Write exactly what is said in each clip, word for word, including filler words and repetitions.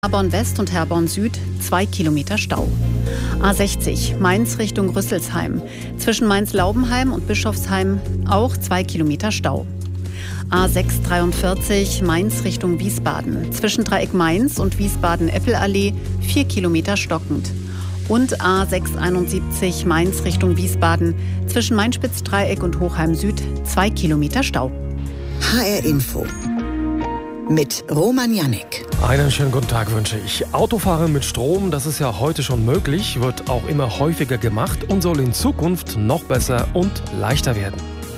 Herborn West und Herborn Süd, zwei Kilometer Stau. A sechzig, Mainz Richtung Rüsselsheim. Zwischen Mainz-Laubenheim und Bischofsheim auch zwei Kilometer Stau. A sechs dreiundvierzig, Mainz Richtung Wiesbaden. Zwischen Dreieck Mainz und Wiesbaden-Eppelallee vier Kilometer stockend. Und A sechs einundsiebzig, Mainz Richtung Wiesbaden. Zwischen Mainspitz-Dreieck und Hochheim Süd zwei Kilometer Stau. H R Info mit Roman Jannik. Einen schönen guten Tag wünsche ich. Autofahren mit Strom, das ist ja heute schon möglich, wird auch immer häufiger gemacht und soll in Zukunft noch besser und leichter werden.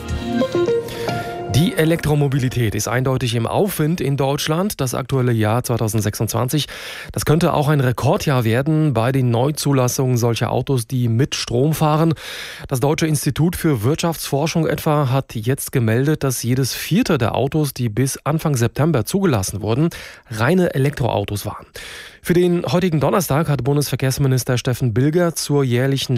Die Elektromobilität ist eindeutig im Aufwind in Deutschland. Das aktuelle Jahr zweitausendsechsundzwanzig, das könnte auch ein Rekordjahr werden bei den Neuzulassungen solcher Autos, die mit Strom fahren. Das Deutsche Institut für Wirtschaftsforschung etwa hat jetzt gemeldet, dass jedes vierte der Autos, die bis Anfang September zugelassen wurden, reine Elektroautos waren. Für den heutigen Donnerstag hat Bundesverkehrsminister Steffen Bilger zur jährlichen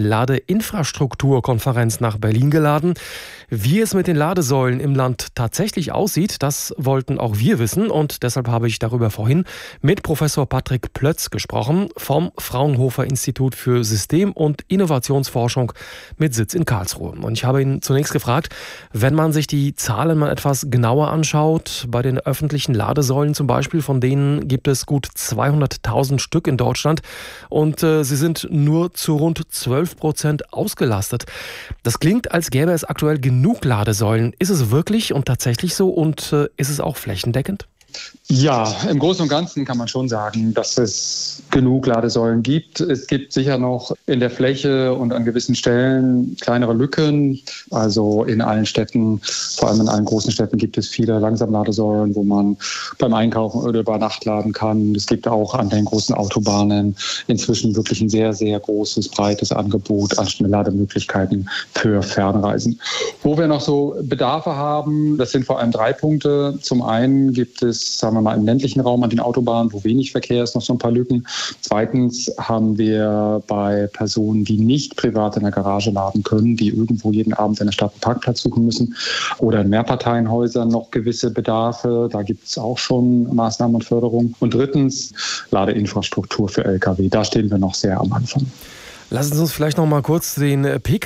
Ladeinfrastrukturkonferenz nach Berlin geladen. Wie es mit den Ladesäulen im Land tatsächlich aussieht, das wollten auch wir wissen. Und deshalb habe ich darüber vorhin mit Professor Patrick Plötz gesprochen vom Fraunhofer Institut für System- und Innovationsforschung mit Sitz in Karlsruhe. Und ich habe ihn zunächst gefragt, wenn man sich die Zahlen mal etwas genauer anschaut, bei den öffentlichen Ladesäulen zum Beispiel, von denen gibt es gut zweihunderttausend Stück in Deutschland und äh, sie sind nur zu rund zwölf Prozent ausgelastet. Das klingt, als gäbe es aktuell genug Ladesäulen. Ist es wirklich und tatsächlich so und äh, ist es auch flächendeckend? Ja, im Großen und Ganzen kann man schon sagen, dass es genug Ladesäulen gibt. Es gibt sicher noch in der Fläche und an gewissen Stellen kleinere Lücken. Also in allen Städten, vor allem in allen großen Städten, gibt es viele Langsamladesäulen, wo man beim Einkaufen oder über Nacht laden kann. Es gibt auch an den großen Autobahnen inzwischen wirklich ein sehr, sehr großes, breites Angebot an Schnelllademöglichkeiten für Fernreisen. Wo wir noch so Bedarfe haben, das sind vor allem drei Punkte. Zum einen gibt es, sagen wir mal, im ländlichen Raum an den Autobahnen, wo wenig Verkehr ist, noch so ein paar Lücken. Zweitens haben wir bei Personen, die nicht privat in der Garage laden können, die irgendwo jeden Abend in der Stadt einen Parkplatz suchen müssen oder in Mehrparteienhäusern noch gewisse Bedarfe. Da gibt es auch schon Maßnahmen und Förderung. Und drittens Ladeinfrastruktur für L K W. Da stehen wir noch sehr am Anfang. Lassen Sie uns vielleicht noch mal kurz den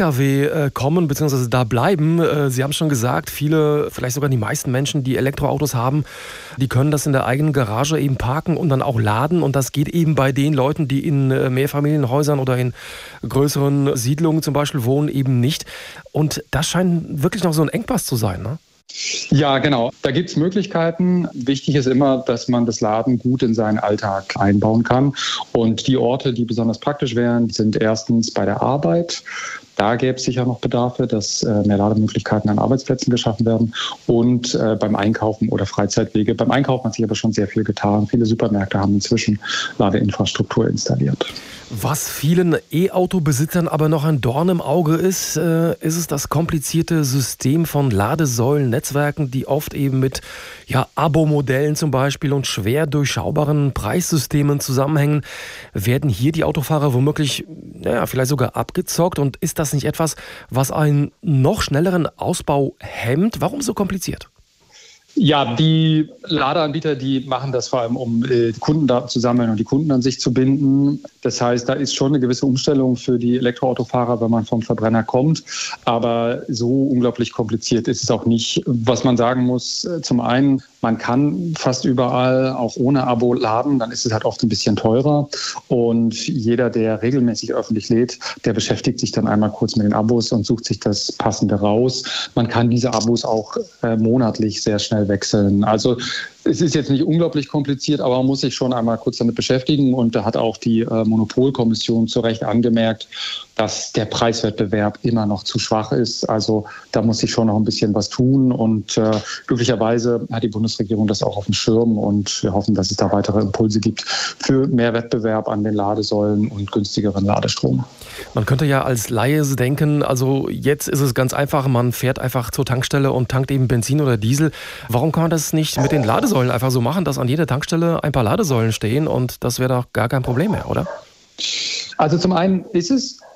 Pkw kommen, beziehungsweise da bleiben. Sie haben schon gesagt, viele, vielleicht sogar die meisten Menschen, die Elektroautos haben, die können das in der eigenen Garage eben parken und dann auch laden. Und das geht eben bei den Leuten, die in Mehrfamilienhäusern oder in größeren Siedlungen zum Beispiel wohnen, eben nicht. Und das scheint wirklich noch so ein Engpass zu sein, ne? Ja, genau. Da gibt es Möglichkeiten. Wichtig ist immer, dass man das Laden gut in seinen Alltag einbauen kann. Und die Orte, die besonders praktisch wären, sind erstens bei der Arbeit. Da gäbe es sicher noch Bedarfe, dass äh, mehr Lademöglichkeiten an Arbeitsplätzen geschaffen werden und äh, beim Einkaufen oder Freizeitwege. Beim Einkaufen hat sich aber schon sehr viel getan. Viele Supermärkte haben inzwischen Ladeinfrastruktur installiert. Was vielen E-Auto-Besitzern aber noch ein Dorn im Auge ist, äh, ist es das komplizierte System von Ladesäulen-Netzwerken, die oft eben mit ja, Abo-Modellen zum Beispiel und schwer durchschaubaren Preissystemen zusammenhängen. Werden hier die Autofahrer womöglich ja, vielleicht sogar abgezockt? Und ist das nicht etwas, was einen noch schnelleren Ausbau hemmt? Warum so kompliziert? Ja, die Ladeanbieter, die machen das vor allem, um äh, Kundendaten zu sammeln und die Kunden an sich zu binden. Das heißt, da ist schon eine gewisse Umstellung für die Elektroautofahrer, wenn man vom Verbrenner kommt. Aber so unglaublich kompliziert ist es auch nicht. Was man sagen muss, äh, zum einen, man kann fast überall auch ohne Abo laden, dann ist es halt oft ein bisschen teurer. Und jeder, der regelmäßig öffentlich lädt, der beschäftigt sich dann einmal kurz mit den Abos und sucht sich das Passende raus. Man kann diese Abos auch äh, monatlich sehr schnell wechseln. Also es ist jetzt nicht unglaublich kompliziert, aber man muss sich schon einmal kurz damit beschäftigen. Und da hat auch die äh, Monopolkommission zu Recht angemerkt, dass der Preiswettbewerb immer noch zu schwach ist. Also da muss sich schon noch ein bisschen was tun. Und äh, glücklicherweise hat die Bundesregierung das auch auf dem Schirm. Und wir hoffen, dass es da weitere Impulse gibt für mehr Wettbewerb an den Ladesäulen und günstigeren Ladestrom. Man könnte ja als Laie denken, also jetzt ist es ganz einfach, man fährt einfach zur Tankstelle und tankt eben Benzin oder Diesel. Warum kann man das nicht mit den Ladesäulen einfach so machen, dass an jeder Tankstelle ein paar Ladesäulen stehen und das wäre doch gar kein Problem mehr, oder? Also zum einen ist es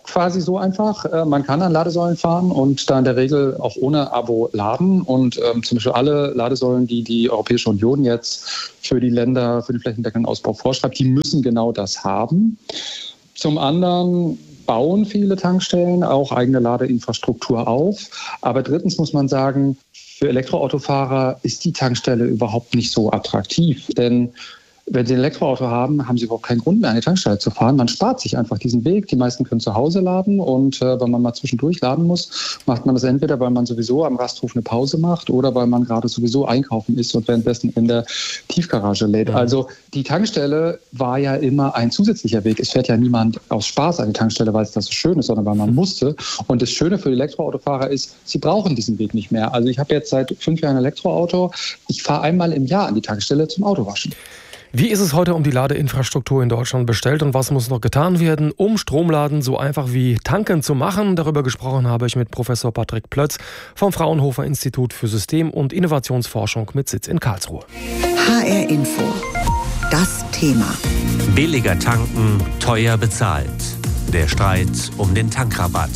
quasi so einfach. Äh, man kann an Ladesäulen fahren und da in der Regel auch ohne Abo laden. Und ähm, zum Beispiel alle Ladesäulen, die die Europäische Union jetzt für die Länder, für den flächendeckenden Ausbau vorschreibt, die müssen genau das haben. Zum anderen bauen viele Tankstellen auch eigene Ladeinfrastruktur auf. Aber drittens muss man sagen, für Elektroautofahrer ist die Tankstelle überhaupt nicht so attraktiv. Denn wenn Sie ein Elektroauto haben, haben Sie überhaupt keinen Grund mehr, an die Tankstelle zu fahren. Man spart sich einfach diesen Weg. Die meisten können zu Hause laden und äh, wenn man mal zwischendurch laden muss, macht man das entweder, weil man sowieso am Rasthof eine Pause macht oder weil man gerade sowieso einkaufen ist und währenddessen in der Tiefgarage lädt. Ja. Also die Tankstelle war ja immer ein zusätzlicher Weg. Es fährt ja niemand aus Spaß an die Tankstelle, weil es da so schön ist, sondern weil man musste. Und das Schöne für die Elektroautofahrer ist, sie brauchen diesen Weg nicht mehr. Also ich habe jetzt seit fünf Jahren ein Elektroauto. Ich fahre einmal im Jahr an die Tankstelle zum Autowaschen. Wie ist es heute um die Ladeinfrastruktur in Deutschland bestellt und was muss noch getan werden, um Stromladen so einfach wie tanken zu machen? Darüber gesprochen habe ich mit Professor Patrick Plötz vom Fraunhofer Institut für System- und Innovationsforschung mit Sitz in Karlsruhe. H R Info. Das Thema. Billiger tanken, teuer bezahlt. Der Streit um den Tankrabatt.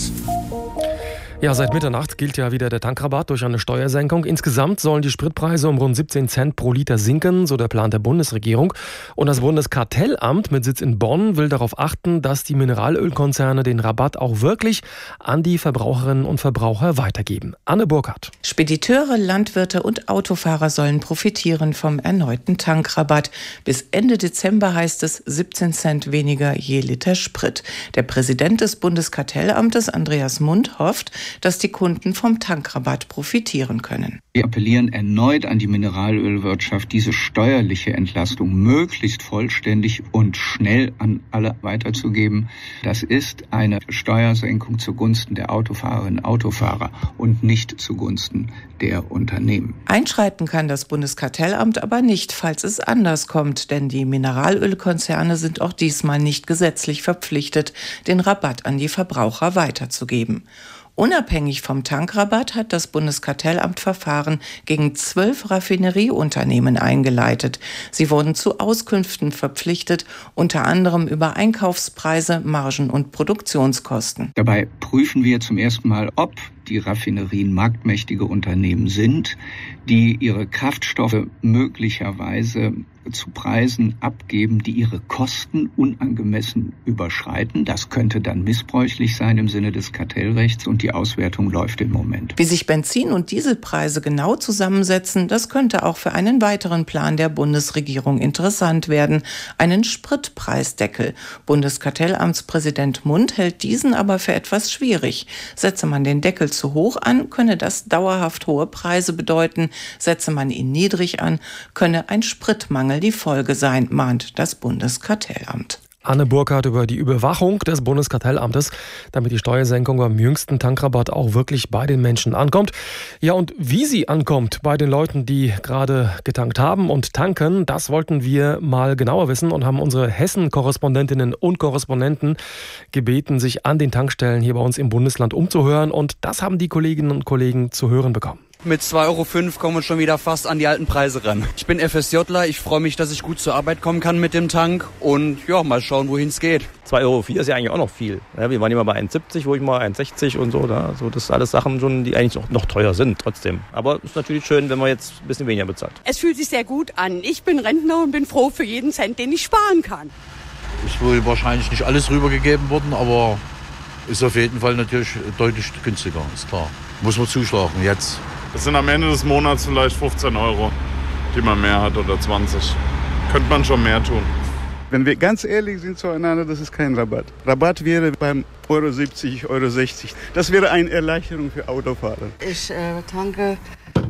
Ja, seit Mitternacht gilt ja wieder der Tankrabatt durch eine Steuersenkung. Insgesamt sollen die Spritpreise um rund siebzehn Cent pro Liter sinken, so der Plan der Bundesregierung. Und das Bundeskartellamt mit Sitz in Bonn will darauf achten, dass die Mineralölkonzerne den Rabatt auch wirklich an die Verbraucherinnen und Verbraucher weitergeben. Anne Burkhardt. Spediteure, Landwirte und Autofahrer sollen profitieren vom erneuten Tankrabatt. Bis Ende Dezember heißt es siebzehn Cent weniger je Liter Sprit. Der Präsident des Bundeskartellamtes, Andreas Mund, hofft, dass die Kunden vom Tankrabatt profitieren können. Wir appellieren erneut an die Mineralölwirtschaft, diese steuerliche Entlastung möglichst vollständig und schnell an alle weiterzugeben. Das ist eine Steuersenkung zugunsten der Autofahrerinnen und Autofahrer und nicht zugunsten der Unternehmen. Einschreiten kann das Bundeskartellamt aber nicht, falls es anders kommt, denn die Mineralölkonzerne sind auch diesmal nicht gesetzlich verpflichtet, den Rabatt an die Verbraucher weiterzugeben. Unabhängig vom Tankrabatt hat das Bundeskartellamt Verfahren gegen zwölf Raffinerieunternehmen eingeleitet. Sie wurden zu Auskünften verpflichtet, unter anderem über Einkaufspreise, Margen und Produktionskosten. Dabei prüfen wir zum ersten Mal, ob die Raffinerien marktmächtige Unternehmen sind, die ihre Kraftstoffe möglicherweise zu Preisen abgeben, die ihre Kosten unangemessen überschreiten. Das könnte dann missbräuchlich sein im Sinne des Kartellrechts und die Auswertung läuft im Moment. Wie sich Benzin- und Dieselpreise genau zusammensetzen, das könnte auch für einen weiteren Plan der Bundesregierung interessant werden, einen Spritpreisdeckel. Bundeskartellamtspräsident Mund hält diesen aber für etwas schwierig. Setze man den Deckel zu hoch an, könne das dauerhaft hohe Preise bedeuten. Setze man ihn niedrig an, könne ein Spritmangel die Folge sein, mahnt das Bundeskartellamt. Anne Burkhardt über die Überwachung des Bundeskartellamtes, damit die Steuersenkung beim jüngsten Tankrabatt auch wirklich bei den Menschen ankommt. Ja, und wie sie ankommt bei den Leuten, die gerade getankt haben und tanken, das wollten wir mal genauer wissen und haben unsere Hessen-Korrespondentinnen und Korrespondenten gebeten, sich an den Tankstellen hier bei uns im Bundesland umzuhören. Und das haben die Kolleginnen und Kollegen zu hören bekommen. Mit zwei Euro fünf kommen wir schon wieder fast an die alten Preise ran. Ich bin FSJler, ich freue mich, dass ich gut zur Arbeit kommen kann mit dem Tank und ja, mal schauen, wohin es geht. zwei Euro vier ist ja eigentlich auch noch viel. Ja, wir waren immer bei eins siebzig, wo ich mal eins sechzig und so. Da. Also das sind alles Sachen schon, die eigentlich noch, noch teuer sind trotzdem. Aber es ist natürlich schön, wenn man jetzt ein bisschen weniger bezahlt. Es fühlt sich sehr gut an. Ich bin Rentner und bin froh für jeden Cent, den ich sparen kann. Ist wohl wahrscheinlich nicht alles rübergegeben worden, aber ist auf jeden Fall natürlich deutlich günstiger, ist klar. Muss man zuschlagen jetzt. Es sind am Ende des Monats vielleicht fünfzehn Euro, die man mehr hat oder zwanzig. Könnte man schon mehr tun. Wenn wir ganz ehrlich sind zueinander, das ist kein Rabatt. Rabatt wäre beim Euro siebzig, Euro sechzig. Das wäre eine Erleichterung für Autofahrer. Ich äh, tanke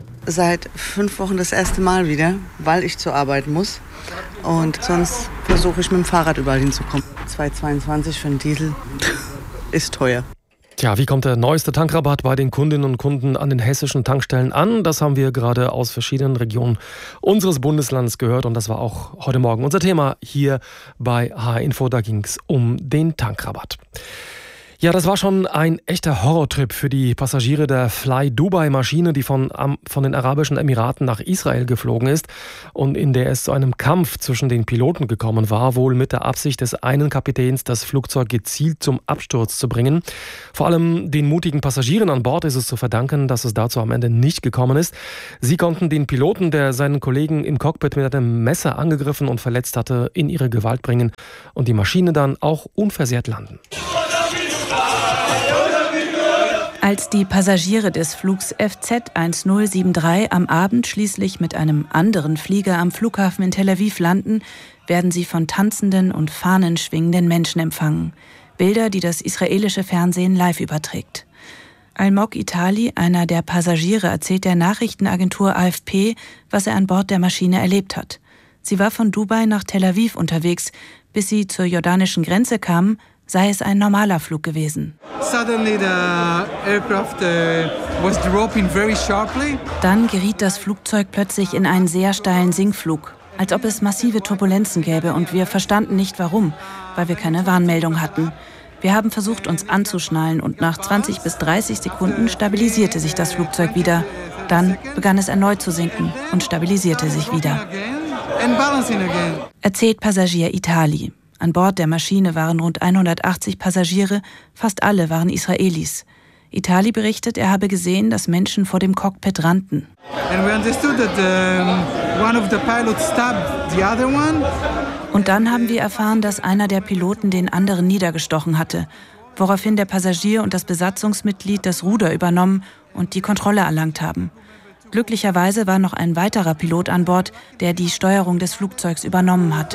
seit fünf Wochen das erste Mal wieder, weil ich zur Arbeit muss. Und sonst versuche ich mit dem Fahrrad überall hinzukommen. zwei Euro zweiundzwanzig für einen Diesel ist teuer. Tja, wie kommt der neueste Tankrabatt bei den Kundinnen und Kunden an den hessischen Tankstellen an? Das haben wir gerade aus verschiedenen Regionen unseres Bundeslands gehört und das war auch heute Morgen unser Thema hier bei H R Info. Da ging es um den Tankrabatt. Ja, das war schon ein echter Horrortrip für die Passagiere der Fly Dubai-Maschine, die von, von den Arabischen Emiraten nach Israel geflogen ist und in der es zu einem Kampf zwischen den Piloten gekommen war, wohl mit der Absicht des einen Kapitäns, das Flugzeug gezielt zum Absturz zu bringen. Vor allem den mutigen Passagieren an Bord ist es zu verdanken, dass es dazu am Ende nicht gekommen ist. Sie konnten den Piloten, der seinen Kollegen im Cockpit mit einem Messer angegriffen und verletzt hatte, in ihre Gewalt bringen und die Maschine dann auch unversehrt landen. Als die Passagiere des Flugs F Z eins null sieben drei am Abend schließlich mit einem anderen Flieger am Flughafen in Tel Aviv landen, werden sie von tanzenden und fahnenschwingenden Menschen empfangen. Bilder, die das israelische Fernsehen live überträgt. Almog Itali, einer der Passagiere, erzählt der Nachrichtenagentur A F P, was er an Bord der Maschine erlebt hat. Sie war von Dubai nach Tel Aviv unterwegs. Bis sie zur jordanischen Grenze kamen, sei es ein normaler Flug gewesen. Dann geriet das Flugzeug plötzlich in einen sehr steilen Sinkflug, als ob es massive Turbulenzen gäbe, und wir verstanden nicht warum, weil wir keine Warnmeldung hatten. Wir haben versucht, uns anzuschnallen, und nach zwanzig bis dreißig Sekunden stabilisierte sich das Flugzeug wieder. Dann begann es erneut zu sinken und stabilisierte sich wieder. Erzählt Passagier Itali. An Bord der Maschine waren rund hundertachtzig Passagiere, fast alle waren Israelis. Itali berichtet, er habe gesehen, dass Menschen vor dem Cockpit rannten. Und dann haben wir erfahren, dass einer der Piloten den anderen niedergestochen hatte, woraufhin der Passagier und das Besatzungsmitglied das Ruder übernommen und die Kontrolle erlangt haben. Glücklicherweise war noch ein weiterer Pilot an Bord, der die Steuerung des Flugzeugs übernommen hat.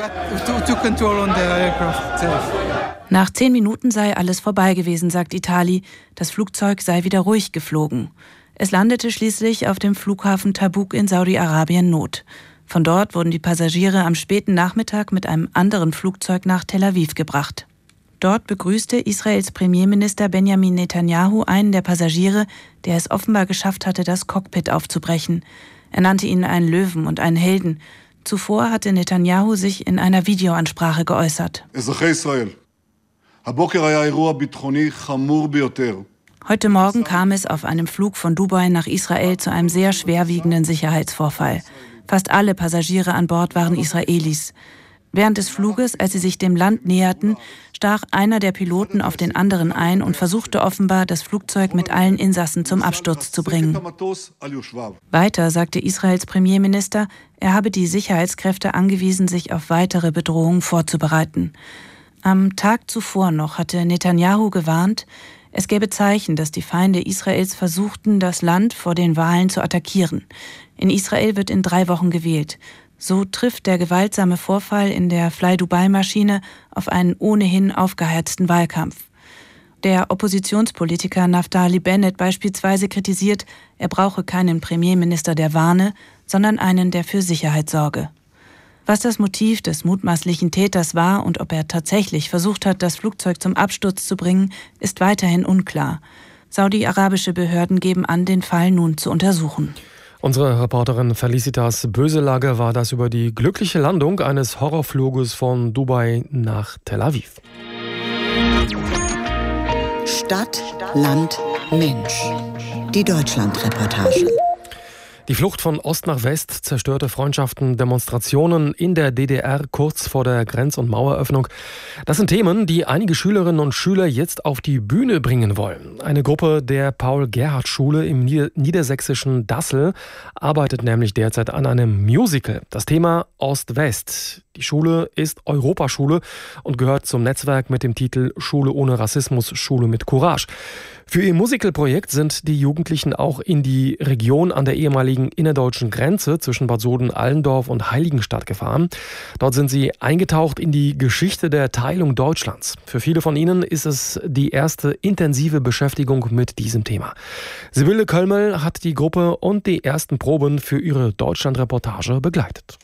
Nach zehn Minuten sei alles vorbei gewesen, sagt Itali. Das Flugzeug sei wieder ruhig geflogen. Es landete schließlich auf dem Flughafen Tabuk in Saudi-Arabien Not. Von dort wurden die Passagiere am späten Nachmittag mit einem anderen Flugzeug nach Tel Aviv gebracht. Dort begrüßte Israels Premierminister Benjamin Netanyahu einen der Passagiere, der es offenbar geschafft hatte, das Cockpit aufzubrechen. Er nannte ihn einen Löwen und einen Helden. Zuvor hatte Netanyahu sich in einer Videoansprache geäußert. Heute Morgen kam es auf einem Flug von Dubai nach Israel zu einem sehr schwerwiegenden Sicherheitsvorfall. Fast alle Passagiere an Bord waren Israelis. Während des Fluges, als sie sich dem Land näherten, stach einer der Piloten auf den anderen ein und versuchte offenbar, das Flugzeug mit allen Insassen zum Absturz zu bringen. Weiter sagte Israels Premierminister, er habe die Sicherheitskräfte angewiesen, sich auf weitere Bedrohungen vorzubereiten. Am Tag zuvor noch hatte Netanyahu gewarnt, es gäbe Zeichen, dass die Feinde Israels versuchten, das Land vor den Wahlen zu attackieren. In Israel wird in drei Wochen gewählt. So trifft der gewaltsame Vorfall in der Fly Dubai-Maschine auf einen ohnehin aufgeheizten Wahlkampf. Der Oppositionspolitiker Naftali Bennett beispielsweise kritisiert, er brauche keinen Premierminister, der warne, sondern einen, der für Sicherheit sorge. Was das Motiv des mutmaßlichen Täters war und ob er tatsächlich versucht hat, das Flugzeug zum Absturz zu bringen, ist weiterhin unklar. Saudi-arabische Behörden geben an, den Fall nun zu untersuchen. Unsere Reporterin Felicitas Böselager war das über die glückliche Landung eines Horrorfluges von Dubai nach Tel Aviv. Stadt, Land, Mensch. Die Deutschland-Reportage. Die Flucht von Ost nach West zerstörte Freundschaften, Demonstrationen in der D D R kurz vor der Grenz- und Maueröffnung. Das sind Themen, die einige Schülerinnen und Schüler jetzt auf die Bühne bringen wollen. Eine Gruppe der Paul-Gerhardt-Schule im niedersächsischen Dassel arbeitet nämlich derzeit an einem Musical. Das Thema Ost-West. Die Schule ist Europaschule und gehört zum Netzwerk mit dem Titel Schule ohne Rassismus, Schule mit Courage. Für ihr Musicalprojekt sind die Jugendlichen auch in die Region an der ehemaligen innerdeutschen Grenze zwischen Bad Soden-Allendorf und Heiligenstadt gefahren. Dort sind sie eingetaucht in die Geschichte der Teilung Deutschlands. Für viele von ihnen ist es die erste intensive Beschäftigung mit diesem Thema. Sibylle Kölmel hat die Gruppe und die ersten Proben für ihre Deutschland-Reportage begleitet.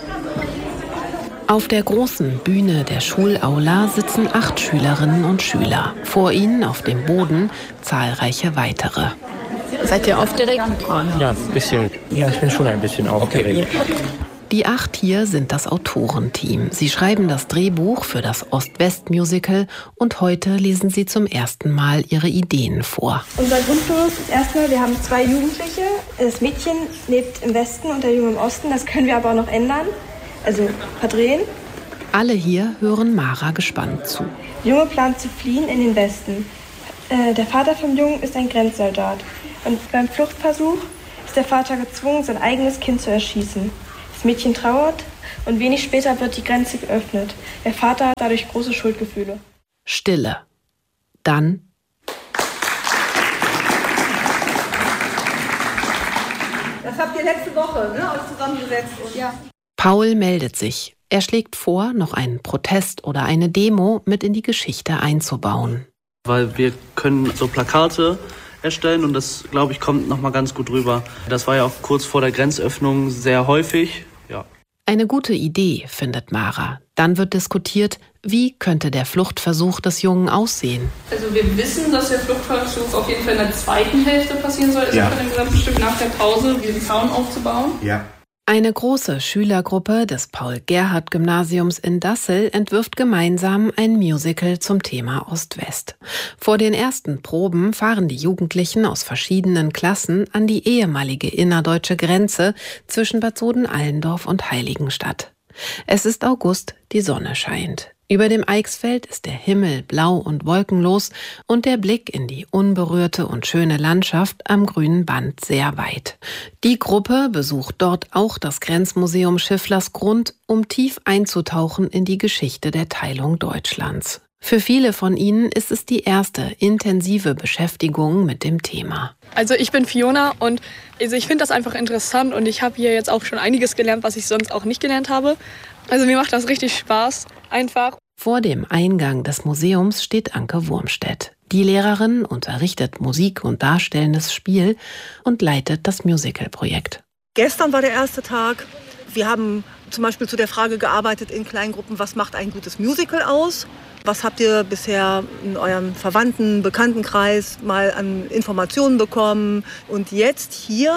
Auf der großen Bühne der Schulaula sitzen acht Schülerinnen und Schüler. Vor ihnen auf dem Boden zahlreiche weitere. Seid ihr aufgeregt? Ja, ein bisschen. Ja, ich bin schon ein bisschen aufgeregt. Die acht hier sind das Autorenteam. Sie schreiben das Drehbuch für das Ost-West-Musical und heute lesen sie zum ersten Mal ihre Ideen vor. Unser Grundlos ist erstmal, wir haben zwei Jugendliche. Das Mädchen lebt im Westen und der Junge im Osten. Das können wir aber auch noch ändern, also verdrehen. Alle hier hören Mara gespannt zu. Der Junge plant zu fliehen in den Westen. Äh, der Vater vom Jungen ist ein Grenzsoldat. Und beim Fluchtversuch ist der Vater gezwungen, sein eigenes Kind zu erschießen. Das Mädchen trauert und wenig später wird die Grenze geöffnet. Der Vater hat dadurch große Schuldgefühle. Stille. Dann das habt ihr letzte Woche, ne, euch zusammengesetzt. Und ja. Paul meldet sich. Er schlägt vor, noch einen Protest oder eine Demo mit in die Geschichte einzubauen. Weil wir können so Plakate erstellen und das, glaube ich, kommt noch mal ganz gut rüber. Das war ja auch kurz vor der Grenzöffnung sehr häufig. Ja. Eine gute Idee, findet Mara. Dann wird diskutiert, wie könnte der Fluchtversuch des Jungen aussehen. Also wir wissen, dass der Fluchtversuch auf jeden Fall in der zweiten Hälfte passieren soll. Also ja. Von dem gesamten Stück nach der Pause, diesen Zaun aufzubauen. Ja. Eine große Schülergruppe des Paul-Gerhardt-Gymnasiums in Dassel entwirft gemeinsam ein Musical zum Thema Ost-West. Vor den ersten Proben fahren die Jugendlichen aus verschiedenen Klassen an die ehemalige innerdeutsche Grenze zwischen Bad Soden-Allendorf und Heiligenstadt. Es ist August, die Sonne scheint. Über dem Eichsfeld ist der Himmel blau und wolkenlos und der Blick in die unberührte und schöne Landschaft am grünen Band sehr weit. Die Gruppe besucht dort auch das Grenzmuseum Schifflersgrund, um tief einzutauchen in die Geschichte der Teilung Deutschlands. Für viele von ihnen ist es die erste intensive Beschäftigung mit dem Thema. Also ich bin Fiona und also ich finde das einfach interessant und ich habe hier jetzt auch schon einiges gelernt, was ich sonst auch nicht gelernt habe. Also mir macht das richtig Spaß, einfach. Vor dem Eingang des Museums steht Anke Wurmstedt. Die Lehrerin unterrichtet Musik und darstellendes Spiel und leitet das Musical-Projekt. Gestern war der erste Tag. Wir haben zum Beispiel zu der Frage gearbeitet in Kleingruppen, was macht ein gutes Musical aus? Was habt ihr bisher in eurem Verwandten-, Bekanntenkreis mal an Informationen bekommen? Und jetzt hier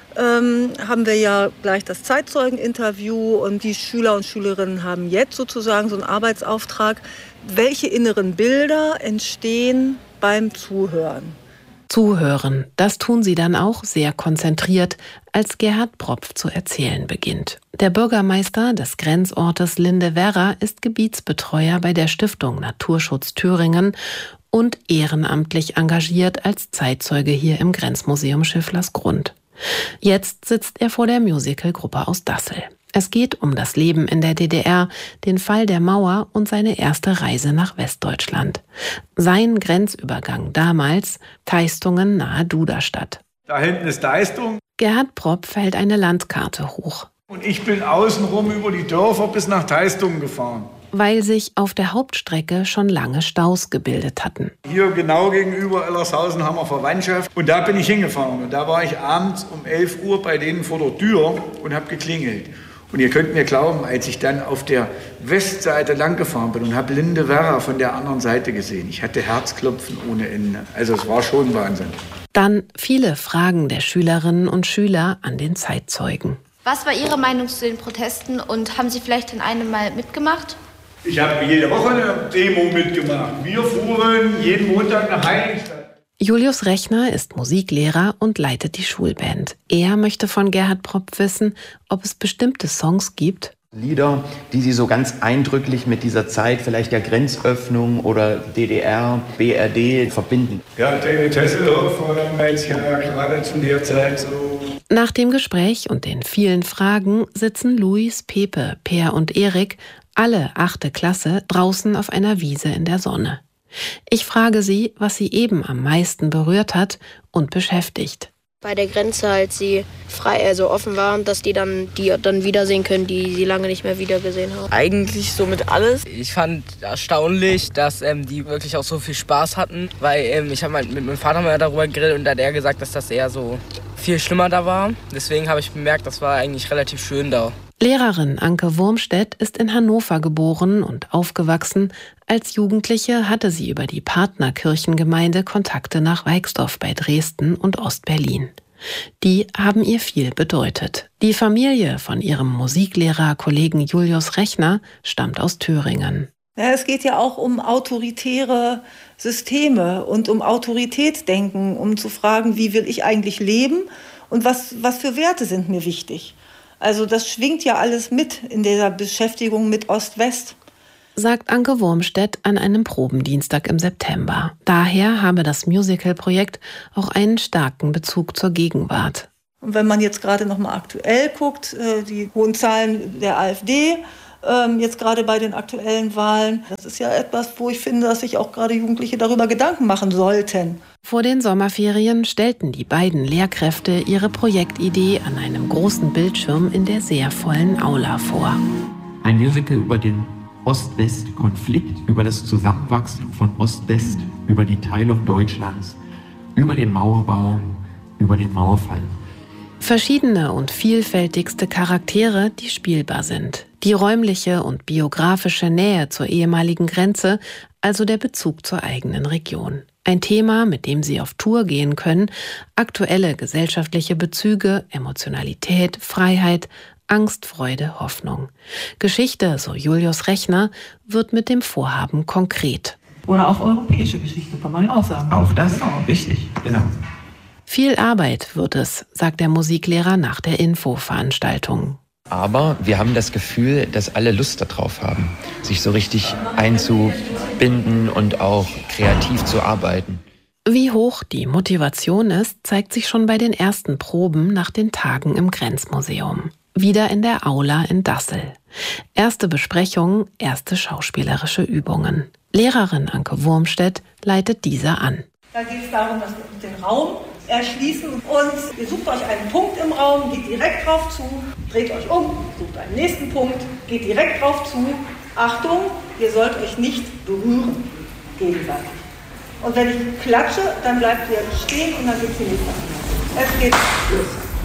ähm, haben wir ja gleich das Zeitzeugeninterview und die Schüler und Schülerinnen haben jetzt sozusagen so einen Arbeitsauftrag. Welche inneren Bilder entstehen beim Zuhören? Zuhören, das tun sie dann auch sehr konzentriert, als Gerhard Propf zu erzählen beginnt. Der Bürgermeister des Grenzortes Lindewerra ist Gebietsbetreuer bei der Stiftung Naturschutz Thüringen und ehrenamtlich engagiert als Zeitzeuge hier im Grenzmuseum Schifflersgrund. Jetzt sitzt er vor der Musicalgruppe aus Dassel. Es geht um das Leben in der D D R, den Fall der Mauer und seine erste Reise nach Westdeutschland. Sein Grenzübergang damals, Teistungen nahe Duderstadt. Da hinten ist Teistung. Gerhard Propf hält eine Landkarte hoch. Und ich bin außenrum über die Dörfer bis nach Teistungen gefahren. Weil sich auf der Hauptstrecke schon lange Staus gebildet hatten. Hier genau gegenüber Ellershausen haben wir Verwandtschaft. Und da bin ich hingefahren. Und da war ich abends um elf Uhr bei denen vor der Tür und habe geklingelt. Und ihr könnt mir glauben, als ich dann auf der Westseite lang gefahren bin und habe Lindewerra von der anderen Seite gesehen. Ich hatte Herzklopfen ohne Ende. Also es war schon Wahnsinn. Dann viele Fragen der Schülerinnen und Schüler an den Zeitzeugen. Was war Ihre Meinung zu den Protesten und haben Sie vielleicht in einem Mal mitgemacht? Ich habe jede Woche eine Demo mitgemacht. Wir fuhren jeden Montag nach Heiligenstadt. Julius Rechner ist Musiklehrer und leitet die Schulband. Er möchte von Gerhard Propf wissen, ob es bestimmte Songs gibt. Lieder, die Sie so ganz eindrücklich mit dieser Zeit, vielleicht der Grenzöffnung oder D D R, B R D verbinden. Ja, David Hasselhoff war jetzt ja gerade zu der Zeit so. Nach dem Gespräch und den vielen Fragen sitzen Luis, Pepe, Per und Erik, alle achte Klasse, draußen auf einer Wiese in der Sonne. Ich frage sie, was sie eben am meisten berührt hat und beschäftigt. Bei der Grenze, als sie frei, also offen waren, dass die dann die dann wiedersehen können, die sie lange nicht mehr wiedergesehen haben. Eigentlich so mit alles. Ich fand erstaunlich, dass ähm, die wirklich auch so viel Spaß hatten, weil ähm, ich habe halt mit meinem Vater mal darüber geredet und da hat er gesagt, dass das eher so viel schlimmer da war. Deswegen habe ich bemerkt, das war eigentlich relativ schön da. Lehrerin Anke Wurmstedt ist in Hannover geboren und aufgewachsen. Als Jugendliche hatte sie über die Partnerkirchengemeinde Kontakte nach Weixdorf bei Dresden und Ostberlin. Die haben ihr viel bedeutet. Die Familie von ihrem Musiklehrer-Kollegen Julius Rechner stammt aus Thüringen. Ja, es geht ja auch um autoritäre Systeme und um Autoritätsdenken, um zu fragen, wie will ich eigentlich leben und was, was für Werte sind mir wichtig. Also das schwingt ja alles mit in dieser Beschäftigung mit Ost-West. Sagt Anke Wurmstedt an einem Probendienstag im September. Daher habe das Musical-Projekt auch einen starken Bezug zur Gegenwart. Und wenn man jetzt gerade noch mal aktuell guckt, die hohen Zahlen der AfD, jetzt gerade bei den aktuellen Wahlen, das ist ja etwas, wo ich finde, dass sich auch gerade Jugendliche darüber Gedanken machen sollten. Vor den Sommerferien stellten die beiden Lehrkräfte ihre Projektidee an einem großen Bildschirm in der sehr vollen Aula vor. Ein Musical über den Ost-West-Konflikt, über das Zusammenwachsen von Ost-West, über die Teilung Deutschlands, über den Mauerbau, über den Mauerfall. Verschiedene und vielfältigste Charaktere, die spielbar sind. Die räumliche und biografische Nähe zur ehemaligen Grenze, also der Bezug zur eigenen Region. Ein Thema, mit dem sie auf Tour gehen können, aktuelle gesellschaftliche Bezüge, Emotionalität, Freiheit, Angst, Freude, Hoffnung. Geschichte, so Julius Rechner, wird mit dem Vorhaben konkret. Oder auch europäische Geschichte, kann man ja auch sagen. Auch das, auch richtig, genau. Viel Arbeit wird es, sagt der Musiklehrer nach der Infoveranstaltung. Aber wir haben das Gefühl, dass alle Lust darauf haben, sich so richtig einzubinden und auch kreativ zu arbeiten. Wie hoch die Motivation ist, zeigt sich schon bei den ersten Proben nach den Tagen im Grenzmuseum. Wieder in der Aula in Dassel. Erste Besprechungen, erste schauspielerische Übungen. Lehrerin Anke Wurmstedt leitet diese an. Da geht es darum, dass wir den Raum erschließen und ihr sucht euch einen Punkt im Raum, geht direkt drauf zu, dreht euch um, sucht einen nächsten Punkt, geht direkt drauf zu. Achtung, ihr sollt euch nicht berühren gegenseitig. Und wenn ich klatsche, dann bleibt ihr stehen und dann geht es die nächste. Es geht los.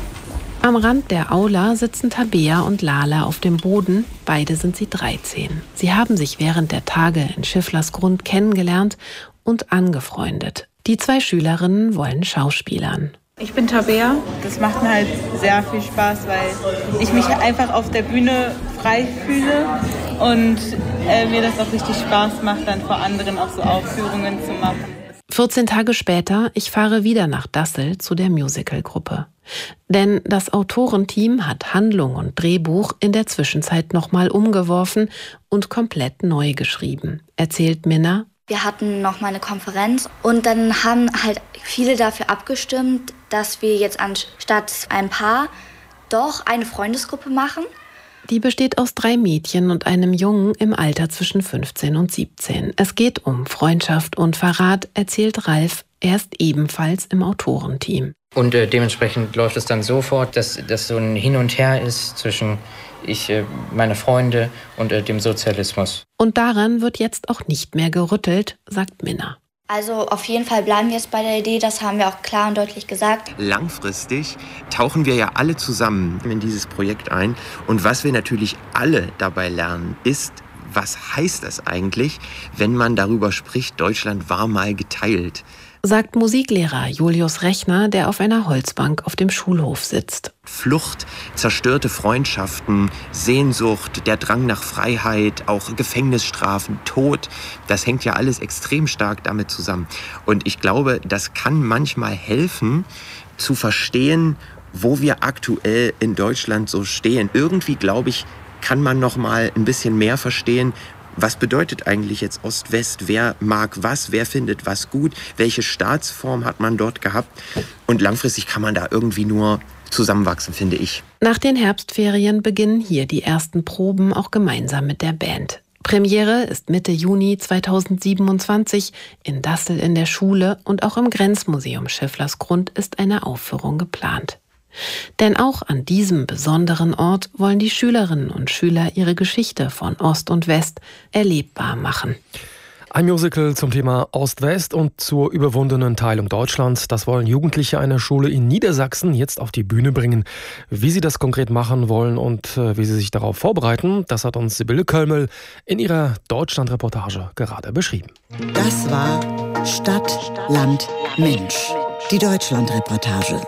Am Rand der Aula sitzen Tabea und Lala auf dem Boden. Beide sind sie dreizehn. Sie haben sich während der Tage in Schifflers Grund kennengelernt und angefreundet. Die zwei Schülerinnen wollen schauspielern. Ich bin Tabea. Das macht mir halt sehr viel Spaß, weil ich mich einfach auf der Bühne frei fühle und äh, mir das auch richtig Spaß macht, dann vor anderen auch so Aufführungen zu machen. vierzehn Tage später, ich fahre wieder nach Dassel zu der Musicalgruppe. Denn das Autorenteam hat Handlung und Drehbuch in der Zwischenzeit nochmal umgeworfen und komplett neu geschrieben, erzählt Minna. Wir hatten noch mal eine Konferenz und dann haben halt viele dafür abgestimmt, dass wir jetzt anstatt ein Paar doch eine Freundesgruppe machen. Die besteht aus drei Mädchen und einem Jungen im Alter zwischen fünfzehn und siebzehn. Es geht um Freundschaft und Verrat, erzählt Ralf. Er ist ebenfalls im Autorenteam. Und äh, dementsprechend läuft es dann so fort, dass das so ein Hin und Her ist zwischen ich, äh, meine Freunde und äh, dem Sozialismus. Und daran wird jetzt auch nicht mehr gerüttelt, sagt Minna. Also auf jeden Fall bleiben wir jetzt bei der Idee, das haben wir auch klar und deutlich gesagt. Langfristig tauchen wir ja alle zusammen in dieses Projekt ein. Und was wir natürlich alle dabei lernen, ist, was heißt das eigentlich, wenn man darüber spricht, Deutschland war mal geteilt. Sagt Musiklehrer Julius Rechner, der auf einer Holzbank auf dem Schulhof sitzt. Flucht, zerstörte Freundschaften, Sehnsucht, der Drang nach Freiheit, auch Gefängnisstrafen, Tod, das hängt ja alles extrem stark damit zusammen. Und ich glaube, das kann manchmal helfen, zu verstehen, wo wir aktuell in Deutschland so stehen. Irgendwie, glaube ich, kann man noch mal ein bisschen mehr verstehen, was bedeutet eigentlich jetzt Ost-West? Wer mag was? Wer findet was gut? Welche Staatsform hat man dort gehabt? Und langfristig kann man da irgendwie nur zusammenwachsen, finde ich. Nach den Herbstferien beginnen hier die ersten Proben auch gemeinsam mit der Band. Premiere ist Mitte Juni zweitausendsiebenundzwanzig in Dassel in der Schule und auch im Grenzmuseum Schifflers Grund ist eine Aufführung geplant. Denn auch an diesem besonderen Ort wollen die Schülerinnen und Schüler ihre Geschichte von Ost und West erlebbar machen. Ein Musical zum Thema Ost-West und zur überwundenen Teilung Deutschlands. Das wollen Jugendliche einer Schule in Niedersachsen jetzt auf die Bühne bringen. Wie sie das konkret machen wollen und wie sie sich darauf vorbereiten, das hat uns Sibylle Kölmel in ihrer Deutschland-Reportage gerade beschrieben. Das war Stadt, Land, Mensch. Die Deutschland-Reportage.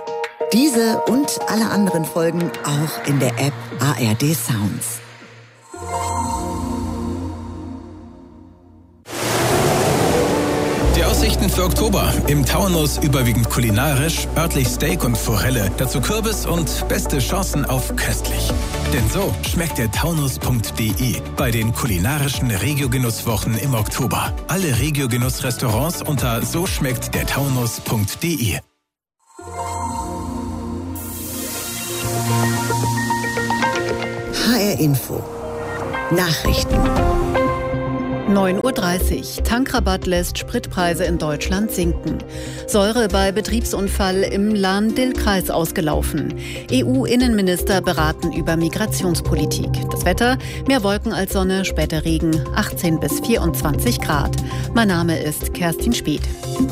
Diese und alle anderen Folgen auch in der App A R D Sounds. Die Aussichten für Oktober. Im Taunus überwiegend kulinarisch, örtlich Steak und Forelle, dazu Kürbis und beste Chancen auf köstlich. Denn so schmeckt der Taunus punkt de bei den kulinarischen Regiogenusswochen im Oktober. Alle Regiogenuss-Restaurants unter so schmeckt der Taunus punkt de. H R Info. Nachrichten. neun Uhr dreißig. Tankrabatt lässt Spritpreise in Deutschland sinken. Säure bei Betriebsunfall im Lahn-Dill-Kreis ausgelaufen. E U-Innenminister beraten über Migrationspolitik. Das Wetter: mehr Wolken als Sonne, später Regen, achtzehn bis vierundzwanzig Grad. Mein Name ist Kerstin Speth.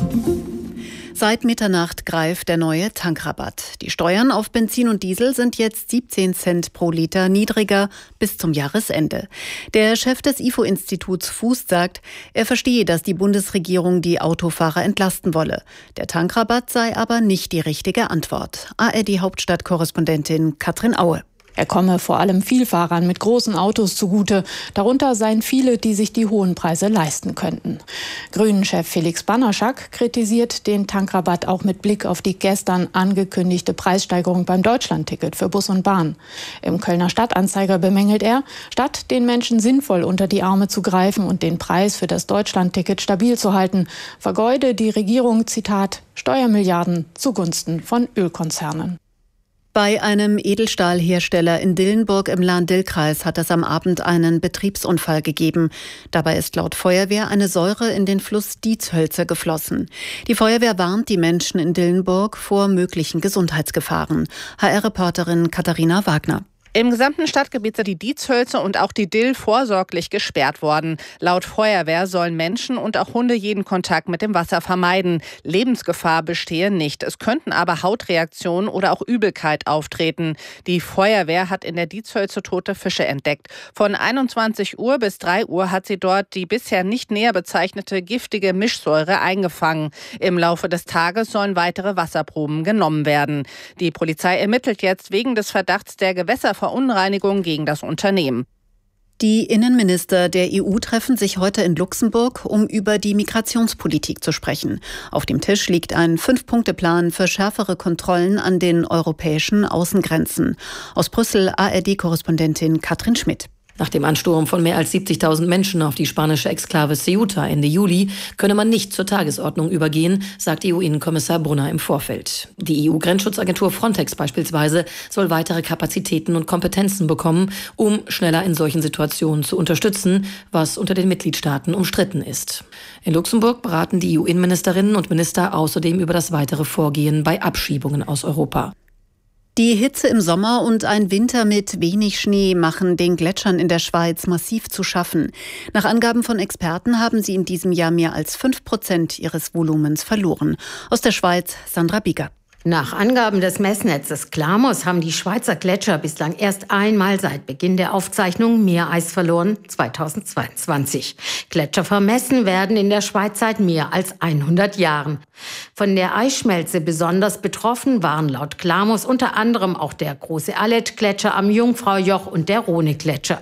Seit Mitternacht greift der neue Tankrabatt. Die Steuern auf Benzin und Diesel sind jetzt siebzehn Cent pro Liter niedriger bis zum Jahresende. Der Chef des I F O-Instituts Fuß sagt, er verstehe, dass die Bundesregierung die Autofahrer entlasten wolle. Der Tankrabatt sei aber nicht die richtige Antwort. A R D-Hauptstadtkorrespondentin Katrin Aue. Er komme vor allem Vielfahrern mit großen Autos zugute. Darunter seien viele, die sich die hohen Preise leisten könnten. Grünen-Chef Felix Banaschak kritisiert den Tankrabatt auch mit Blick auf die gestern angekündigte Preissteigerung beim Deutschlandticket für Bus und Bahn. Im Kölner Stadtanzeiger bemängelt er, statt den Menschen sinnvoll unter die Arme zu greifen und den Preis für das Deutschlandticket stabil zu halten, vergeude die Regierung, Zitat, Steuermilliarden zugunsten von Ölkonzernen. Bei einem Edelstahlhersteller in Dillenburg im Lahn-Dill-Kreis hat es am Abend einen Betriebsunfall gegeben. Dabei ist laut Feuerwehr eine Säure in den Fluss Dietshölze geflossen. Die Feuerwehr warnt die Menschen in Dillenburg vor möglichen Gesundheitsgefahren. H R-Reporterin Katharina Wagner. Im gesamten Stadtgebiet sind die Dietshölze und auch die Dill vorsorglich gesperrt worden. Laut Feuerwehr sollen Menschen und auch Hunde jeden Kontakt mit dem Wasser vermeiden. Lebensgefahr bestehe nicht. Es könnten aber Hautreaktionen oder auch Übelkeit auftreten. Die Feuerwehr hat in der Dietshölze tote Fische entdeckt. Von einundzwanzig Uhr bis drei Uhr hat sie dort die bisher nicht näher bezeichnete giftige Mischsäure eingefangen. Im Laufe des Tages sollen weitere Wasserproben genommen werden. Die Polizei ermittelt jetzt wegen des Verdachts der Gewässerverunreinigung gegen das Unternehmen. Die Innenminister der E U treffen sich heute in Luxemburg, um über die Migrationspolitik zu sprechen. Auf dem Tisch liegt ein Fünf-Punkte-Plan für schärfere Kontrollen an den europäischen Außengrenzen. Aus Brüssel A R D-Korrespondentin Katrin Schmidt. Nach dem Ansturm von mehr als siebzigtausend Menschen auf die spanische Exklave Ceuta Ende Juli könne man nicht zur Tagesordnung übergehen, sagt E U-Innenkommissar Brunner im Vorfeld. Die E U-Grenzschutzagentur Frontex beispielsweise soll weitere Kapazitäten und Kompetenzen bekommen, um schneller in solchen Situationen zu unterstützen, was unter den Mitgliedstaaten umstritten ist. In Luxemburg beraten die E U-Innenministerinnen und Minister außerdem über das weitere Vorgehen bei Abschiebungen aus Europa. Die Hitze im Sommer und ein Winter mit wenig Schnee machen den Gletschern in der Schweiz massiv zu schaffen. Nach Angaben von Experten haben sie in diesem Jahr mehr als fünf Prozent ihres Volumens verloren. Aus der Schweiz Sandra Bieger. Nach Angaben des Messnetzes Klamos haben die Schweizer Gletscher bislang erst einmal seit Beginn der Aufzeichnung Meereis verloren, zweitausendzweiundzwanzig. Gletscher vermessen werden in der Schweiz seit mehr als hundert Jahren. Von der Eisschmelze besonders betroffen waren laut Klamos unter anderem auch der große Allet-Gletscher am Jungfraujoch und der Rhone-Gletscher.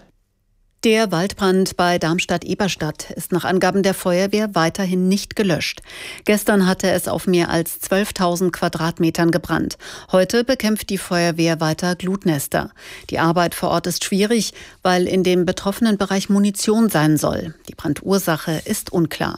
Der Waldbrand bei Darmstadt-Eberstadt ist nach Angaben der Feuerwehr weiterhin nicht gelöscht. Gestern hatte es auf mehr als zwölftausend Quadratmetern gebrannt. Heute bekämpft die Feuerwehr weiter Glutnester. Die Arbeit vor Ort ist schwierig, weil in dem betroffenen Bereich Munition sein soll. Die Brandursache ist unklar.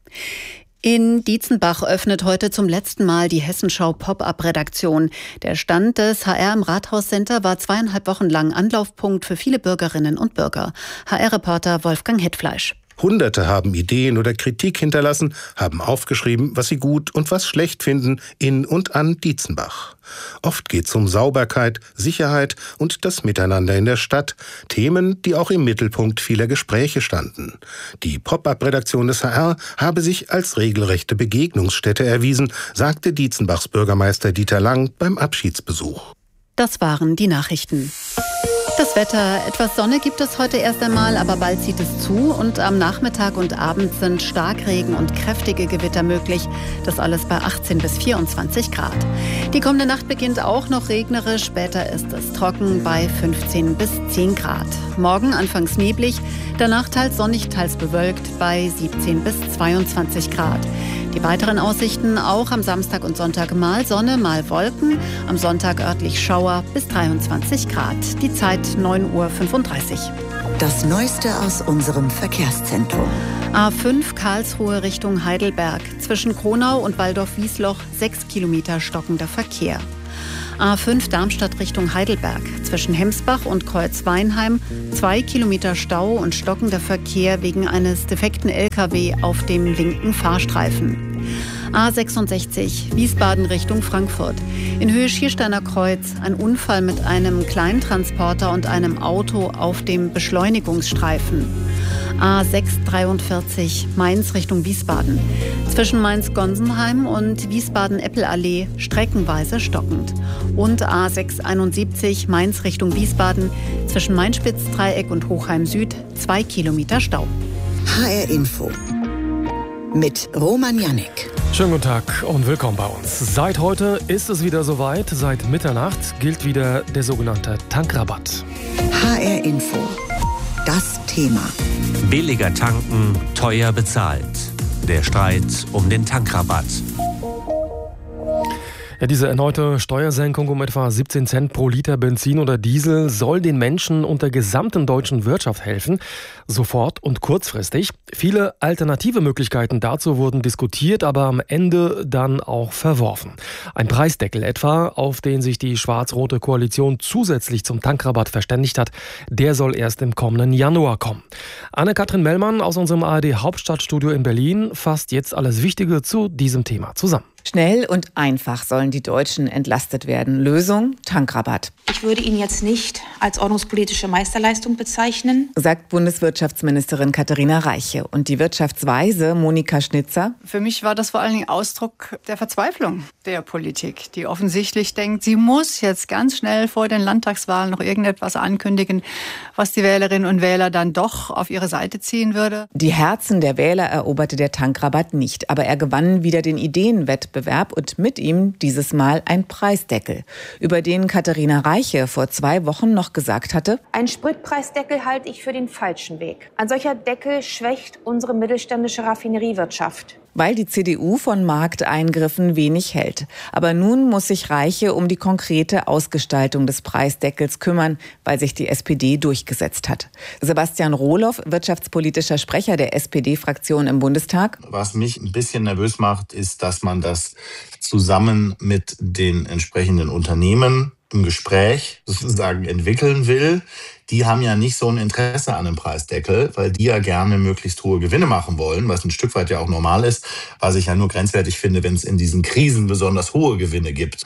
In Dietzenbach öffnet heute zum letzten Mal die Hessenschau Pop-up-Redaktion. Der Stand des H R im Rathauscenter war zweieinhalb Wochen lang Anlaufpunkt für viele Bürgerinnen und Bürger. H R-Reporter Wolfgang Hetfleisch. Hunderte haben Ideen oder Kritik hinterlassen, haben aufgeschrieben, was sie gut und was schlecht finden in und an Dietzenbach. Oft geht es um Sauberkeit, Sicherheit und das Miteinander in der Stadt, Themen, die auch im Mittelpunkt vieler Gespräche standen. Die Pop-up-Redaktion des H R habe sich als regelrechte Begegnungsstätte erwiesen, sagte Dietzenbachs Bürgermeister Dieter Lang beim Abschiedsbesuch. Das waren die Nachrichten. Das Wetter, etwas Sonne gibt es heute erst einmal, aber bald zieht es zu und am Nachmittag und Abend sind Starkregen und kräftige Gewitter möglich. Das alles bei achtzehn bis vierundzwanzig Grad. Die kommende Nacht beginnt auch noch regnerisch, später ist es trocken bei fünfzehn bis zehn Grad. Morgen anfangs neblig, danach teils sonnig, teils bewölkt bei siebzehn bis zweiundzwanzig Grad. Die weiteren Aussichten auch am Samstag und Sonntag mal Sonne, mal Wolken. Am Sonntag örtlich Schauer bis dreiundzwanzig Grad. Die Zeit neun Uhr fünfunddreißig. Das Neueste aus unserem Verkehrszentrum. A fünf Karlsruhe Richtung Heidelberg. Zwischen Kronau und Waldorf-Wiesloch sechs Kilometer stockender Verkehr. A fünf Darmstadt Richtung Heidelberg. Zwischen Hemsbach und Kreuzweinheim zwei Kilometer Stau und stockender Verkehr wegen eines defekten L K W auf dem linken Fahrstreifen. A sechsundsechzig Wiesbaden Richtung Frankfurt. In Höhe Schiersteiner Kreuz ein Unfall mit einem Kleintransporter und einem Auto auf dem Beschleunigungsstreifen. A sechs dreiundvierzig Mainz Richtung Wiesbaden. Zwischen Mainz-Gonsenheim und Wiesbaden-Eppelallee streckenweise stockend. Und A sechs einundsiebzig Mainz Richtung Wiesbaden. Zwischen Main-Spitz-Dreieck und Hochheim Süd zwei Kilometer Stau. H R Info mit Roman Jannik. Schönen guten Tag und willkommen bei uns. Seit heute ist es wieder soweit. Seit Mitternacht gilt wieder der sogenannte Tankrabatt. H R Info. Das Thema. Billiger tanken, teuer bezahlt. Der Streit um den Tankrabatt. Ja, diese erneute Steuersenkung um etwa siebzehn Cent pro Liter Benzin oder Diesel soll den Menschen und der gesamten deutschen Wirtschaft helfen, sofort und kurzfristig. Viele alternative Möglichkeiten dazu wurden diskutiert, aber am Ende dann auch verworfen. Ein Preisdeckel etwa, auf den sich die schwarz-rote Koalition zusätzlich zum Tankrabatt verständigt hat, der soll erst im kommenden Januar kommen. Anne-Kathrin Mellmann aus unserem A R D Hauptstadtstudio in Berlin fasst jetzt alles Wichtige zu diesem Thema zusammen. Schnell und einfach sollen die Deutschen entlastet werden. Lösung: Tankrabatt. Ich würde ihn jetzt nicht als ordnungspolitische Meisterleistung bezeichnen, sagt Bundeswirtschaftsministerin Katharina Reiche. Und die Wirtschaftsweise Monika Schnitzer: Für mich war das vor allen Dingen Ausdruck der Verzweiflung der Politik, die offensichtlich denkt, sie muss jetzt ganz schnell vor den Landtagswahlen noch irgendetwas ankündigen, was die Wählerinnen und Wähler dann doch auf ihre Seite ziehen würde. Die Herzen der Wähler eroberte der Tankrabatt nicht, aber er gewann wieder den Ideenwettbewerb und mit ihm dieses Mal ein Preisdeckel, über den Katharina Reiche vor zwei Wochen noch gesagt hatte: Ein Spritpreisdeckel halte ich für den falschen Weg. Ein solcher Deckel schwächt unsere mittelständische Raffineriewirtschaft. Weil die C D U von Markteingriffen wenig hält. Aber nun muss sich Reiche um die konkrete Ausgestaltung des Preisdeckels kümmern, weil sich die S P D durchgesetzt hat. Sebastian Rohloff, wirtschaftspolitischer Sprecher der S P D-Fraktion im Bundestag: Was mich ein bisschen nervös macht, ist, dass man das zusammen mit den entsprechenden Unternehmen im Gespräch sozusagen entwickeln will. Die haben ja nicht so ein Interesse an einem Preisdeckel, weil die ja gerne möglichst hohe Gewinne machen wollen, was ein Stück weit ja auch normal ist, was ich ja nur grenzwertig finde, wenn es in diesen Krisen besonders hohe Gewinne gibt.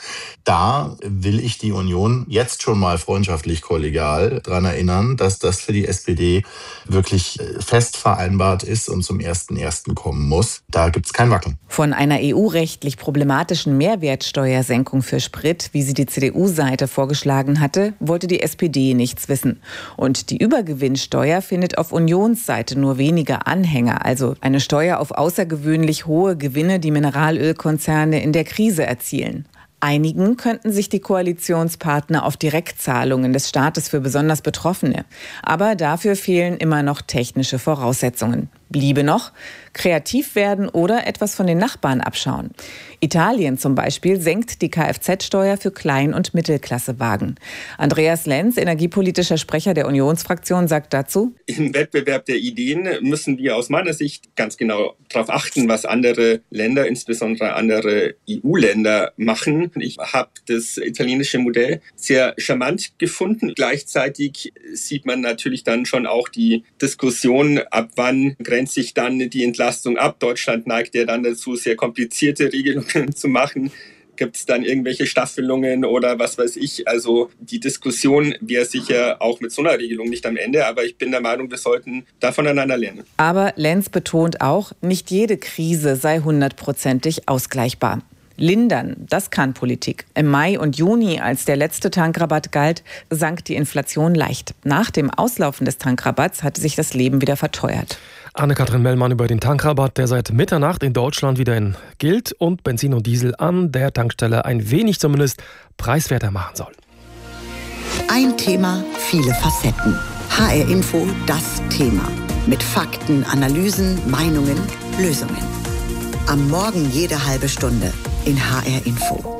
Da will ich die Union jetzt schon mal freundschaftlich kollegial daran erinnern, dass das für die S P D wirklich fest vereinbart ist und zum ersten ersten kommen muss. Da gibt es kein Wackeln. Von einer E U-rechtlich problematischen Mehrwertsteuersenkung für Sprit, wie sie die C D U-Seite vorgeschlagen hatte, wollte die S P D nichts wissen. Und die Übergewinnsteuer findet auf Unionsseite nur wenige Anhänger, also eine Steuer auf außergewöhnlich hohe Gewinne, die Mineralölkonzerne in der Krise erzielen. Einigen könnten sich die Koalitionspartner auf Direktzahlungen des Staates für besonders Betroffene. Aber dafür fehlen immer noch technische Voraussetzungen. Bliebe noch kreativ werden oder etwas von den Nachbarn abschauen. Italien zum Beispiel senkt die Kfz-Steuer für Klein- und Mittelklassewagen. Andreas Lenz, energiepolitischer Sprecher der Unionsfraktion, sagt dazu: Im Wettbewerb der Ideen müssen wir aus meiner Sicht ganz genau darauf achten, was andere Länder, insbesondere andere E U-Länder, machen. Ich habe das italienische Modell sehr charmant gefunden. Gleichzeitig sieht man natürlich dann schon auch die Diskussion, ab wann grenzt sich dann die Entlastung ab. Deutschland neigt ja dann dazu, sehr komplizierte Regelungen zu machen. Gibt es dann irgendwelche Staffelungen oder was weiß ich? Also die Diskussion wäre sicher auch mit so einer Regelung nicht am Ende, aber ich bin der Meinung, wir sollten da voneinander lernen. Aber Lenz betont auch, nicht jede Krise sei hundertprozentig ausgleichbar. Lindern, das kann Politik. Im Mai und Juni, als der letzte Tankrabatt galt, sank die Inflation leicht. Nach dem Auslaufen des Tankrabatts hatte sich das Leben wieder verteuert. Anne-Kathrin Mellmann über den Tankrabatt, der seit Mitternacht in Deutschland wieder in gilt und Benzin und Diesel an der Tankstelle ein wenig zumindest preiswerter machen soll. Ein Thema, viele Facetten. H R Info, das Thema. Mit Fakten, Analysen, Meinungen, Lösungen. Am Morgen jede halbe Stunde in H R Info.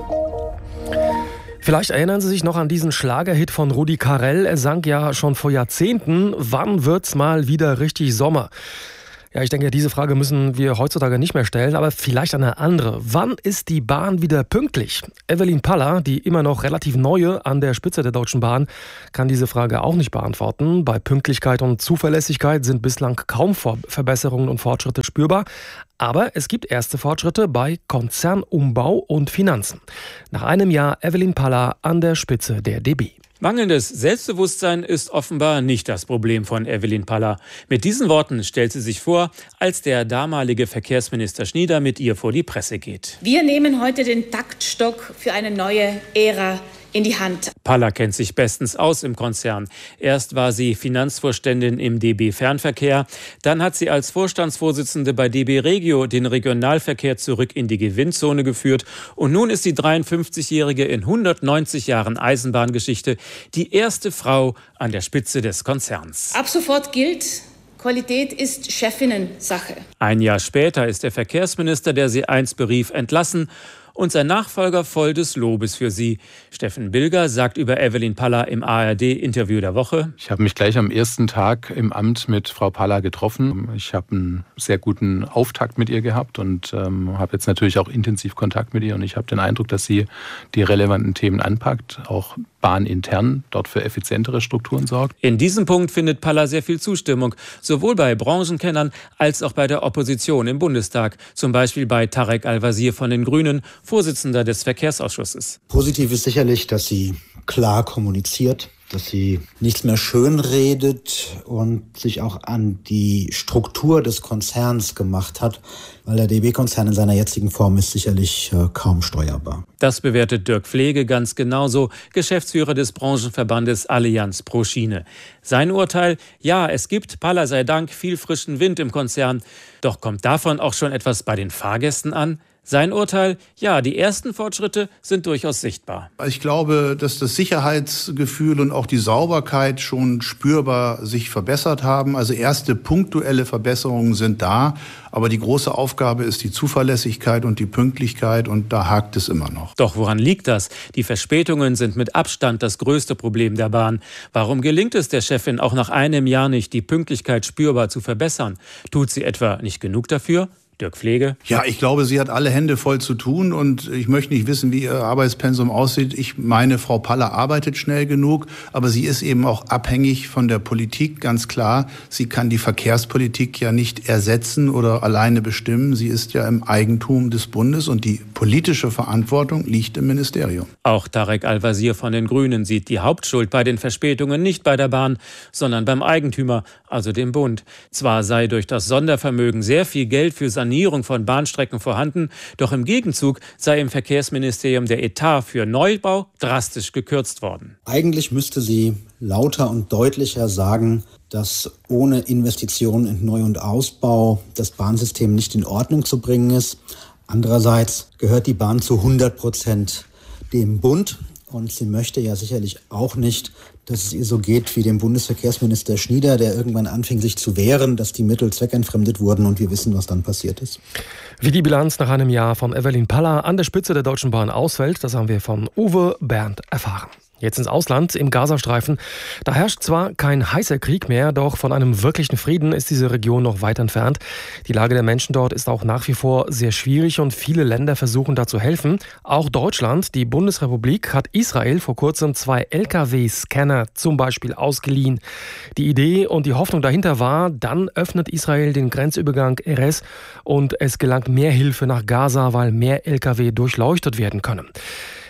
Vielleicht erinnern Sie sich noch an diesen Schlagerhit von Rudi Carrell. Er sang ja schon vor Jahrzehnten, wann wird's mal wieder richtig Sommer? Ja, ich denke, diese Frage müssen wir heutzutage nicht mehr stellen, aber vielleicht eine andere. Wann ist die Bahn wieder pünktlich? Evelyn Paller, die immer noch relativ neue an der Spitze der Deutschen Bahn, kann diese Frage auch nicht beantworten. Bei Pünktlichkeit und Zuverlässigkeit sind bislang kaum Verbesserungen und Fortschritte spürbar. Aber es gibt erste Fortschritte bei Konzernumbau und Finanzen. Nach einem Jahr Evelyn Paller an der Spitze der D B. Mangelndes Selbstbewusstsein ist offenbar nicht das Problem von Evelyn Paller. Mit diesen Worten stellt sie sich vor, als der damalige Verkehrsminister Schnieder mit ihr vor die Presse geht. Wir nehmen heute den Taktstock für eine neue Ära in die Hand. Paller kennt sich bestens aus im Konzern. Erst war sie Finanzvorständin im D B Fernverkehr, dann hat sie als Vorstandsvorsitzende bei D B Regio den Regionalverkehr zurück in die Gewinnzone geführt und nun ist die dreiundfünfzigjährige in hundertneunzig Jahren Eisenbahngeschichte die erste Frau an der Spitze des Konzerns. Ab sofort gilt: Qualität ist Chefinnensache. Ein Jahr später ist der Verkehrsminister, der sie einst berief, entlassen und sein Nachfolger voll des Lobes für sie. Steffen Bilger sagt über Evelyn Paller im A R D-Interview der Woche: Ich habe mich gleich am ersten Tag im Amt mit Frau Paller getroffen. Ich habe einen sehr guten Auftakt mit ihr gehabt und ähm, habe jetzt natürlich auch intensiv Kontakt mit ihr. Und ich habe den Eindruck, dass sie die relevanten Themen anpackt, auch bahnintern dort für effizientere Strukturen sorgt. In diesem Punkt findet Paller sehr viel Zustimmung, sowohl bei Branchenkennern als auch bei der Opposition im Bundestag. Zum Beispiel bei Tarek Al-Wazir von den Grünen, Vorsitzender des Verkehrsausschusses. Positiv ist sicherlich, dass sie klar kommuniziert, dass sie nichts mehr schönredet und sich auch an die Struktur des Konzerns gemacht hat, weil der D B-Konzern in seiner jetzigen Form ist sicherlich äh, kaum steuerbar. Das bewertet Dirk Pflege ganz genauso, Geschäftsführer des Branchenverbandes Allianz pro Schiene. Sein Urteil: Ja, es gibt, Paller sei Dank, viel frischen Wind im Konzern. Doch kommt davon auch schon etwas bei den Fahrgästen an? Sein Urteil: Ja, die ersten Fortschritte sind durchaus sichtbar. Ich glaube, dass das Sicherheitsgefühl und auch die Sauberkeit schon spürbar sich verbessert haben. Also erste punktuelle Verbesserungen sind da. Aber die große Aufgabe ist die Zuverlässigkeit und die Pünktlichkeit und da hakt es immer noch. Doch woran liegt das? Die Verspätungen sind mit Abstand das größte Problem der Bahn. Warum gelingt es der Chefin auch nach einem Jahr nicht, die Pünktlichkeit spürbar zu verbessern? Tut sie etwa nicht genug dafür? Dirk Pflege? Ja, ich glaube, sie hat alle Hände voll zu tun und ich möchte nicht wissen, wie ihr Arbeitspensum aussieht. Ich meine, Frau Paller arbeitet schnell genug, aber sie ist eben auch abhängig von der Politik, ganz klar. Sie kann die Verkehrspolitik ja nicht ersetzen oder alleine bestimmen. Sie ist ja im Eigentum des Bundes und die politische Verantwortung liegt im Ministerium. Auch Tarek Al-Wazir von den Grünen sieht die Hauptschuld bei den Verspätungen nicht bei der Bahn, sondern beim Eigentümer, also dem Bund. Zwar sei durch das Sondervermögen sehr viel Geld für Sanierung von Bahnstrecken vorhanden, doch im Gegenzug sei im Verkehrsministerium der Etat für Neubau drastisch gekürzt worden. Eigentlich müsste sie lauter und deutlicher sagen, dass ohne Investitionen in Neu- und Ausbau das Bahnsystem nicht in Ordnung zu bringen ist. Andererseits gehört die Bahn zu hundert Prozent dem Bund. Und sie möchte ja sicherlich auch nicht, dass es ihr so geht wie dem Bundesverkehrsminister Schnieder, der irgendwann anfing, sich zu wehren, dass die Mittel zweckentfremdet wurden und wir wissen, was dann passiert ist. Wie die Bilanz nach einem Jahr von Evelyn Paller an der Spitze der Deutschen Bahn ausfällt, das haben wir von Uwe Berndt erfahren. Jetzt ins Ausland, im Gazastreifen. Da herrscht zwar kein heißer Krieg mehr, doch von einem wirklichen Frieden ist diese Region noch weit entfernt. Die Lage der Menschen dort ist auch nach wie vor sehr schwierig und viele Länder versuchen da zu helfen. Auch Deutschland, die Bundesrepublik, hat Israel vor kurzem zwei L K W-Scanner zum Beispiel ausgeliehen. Die Idee und die Hoffnung dahinter war, dann öffnet Israel den Grenzübergang Erez und es gelangt mehr Hilfe nach Gaza, weil mehr L K W durchleuchtet werden können.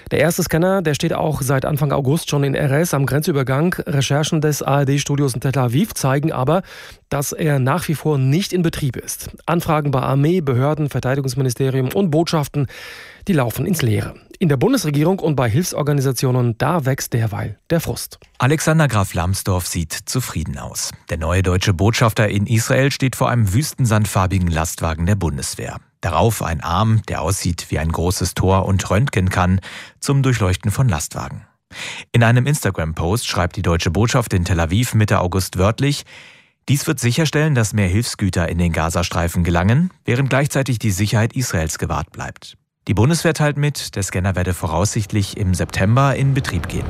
Der erste Scanner, der steht auch seit Anfang August schon in R S am Grenzübergang. Recherchen des A R D-Studios in Tel Aviv zeigen aber, dass er nach wie vor nicht in Betrieb ist. Anfragen bei Armee, Behörden, Verteidigungsministerium und Botschaften, die laufen ins Leere. In der Bundesregierung und bei Hilfsorganisationen, da wächst derweil der Frust. Alexander Graf Lambsdorff sieht zufrieden aus. Der neue deutsche Botschafter in Israel steht vor einem wüstensandfarbigen Lastwagen der Bundeswehr. Darauf ein Arm, der aussieht wie ein großes Tor und röntgen kann, zum Durchleuchten von Lastwagen. In einem Instagram-Post schreibt die deutsche Botschaft in Tel Aviv Mitte August wörtlich: Dies wird sicherstellen, dass mehr Hilfsgüter in den Gazastreifen gelangen, während gleichzeitig die Sicherheit Israels gewahrt bleibt. Die Bundeswehr teilt mit, der Scanner werde voraussichtlich im September in Betrieb gehen.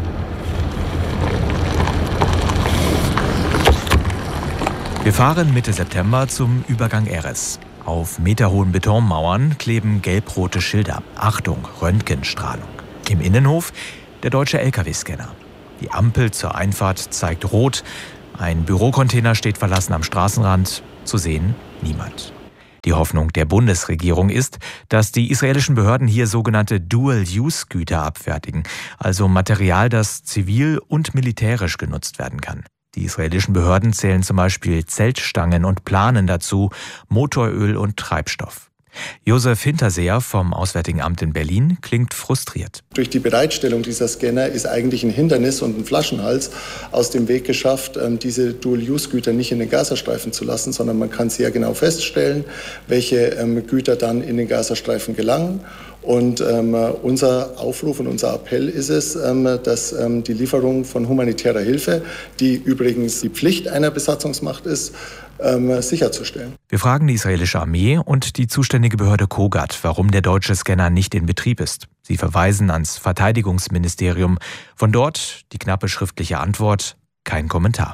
Wir fahren Mitte September zum Übergang Erez. Auf meterhohen Betonmauern kleben gelb-rote Schilder. Achtung, Röntgenstrahlung. Im Innenhof der deutsche L K W-Scanner. Die Ampel zur Einfahrt zeigt rot. Ein Bürocontainer steht verlassen am Straßenrand. Zu sehen niemand. Die Hoffnung der Bundesregierung ist, dass die israelischen Behörden hier sogenannte Dual-Use-Güter abfertigen, also Material, das zivil und militärisch genutzt werden kann. Die israelischen Behörden zählen zum Beispiel Zeltstangen und Planen dazu, Motoröl und Treibstoff. Josef Hinterseher vom Auswärtigen Amt in Berlin klingt frustriert. Durch die Bereitstellung dieser Scanner ist eigentlich ein Hindernis und ein Flaschenhals aus dem Weg geschafft, diese Dual-Use-Güter nicht in den Gazastreifen zu lassen, sondern man kann sehr genau feststellen, welche Güter dann in den Gazastreifen gelangen. Und ähm, unser Aufruf und unser Appell ist es, ähm, dass ähm, die Lieferung von humanitärer Hilfe, die übrigens die Pflicht einer Besatzungsmacht ist, ähm, sicherzustellen. Wir fragen die israelische Armee und die zuständige Behörde Kogat, warum der deutsche Scanner nicht in Betrieb ist. Sie verweisen ans Verteidigungsministerium. Von dort die knappe schriftliche Antwort: kein Kommentar.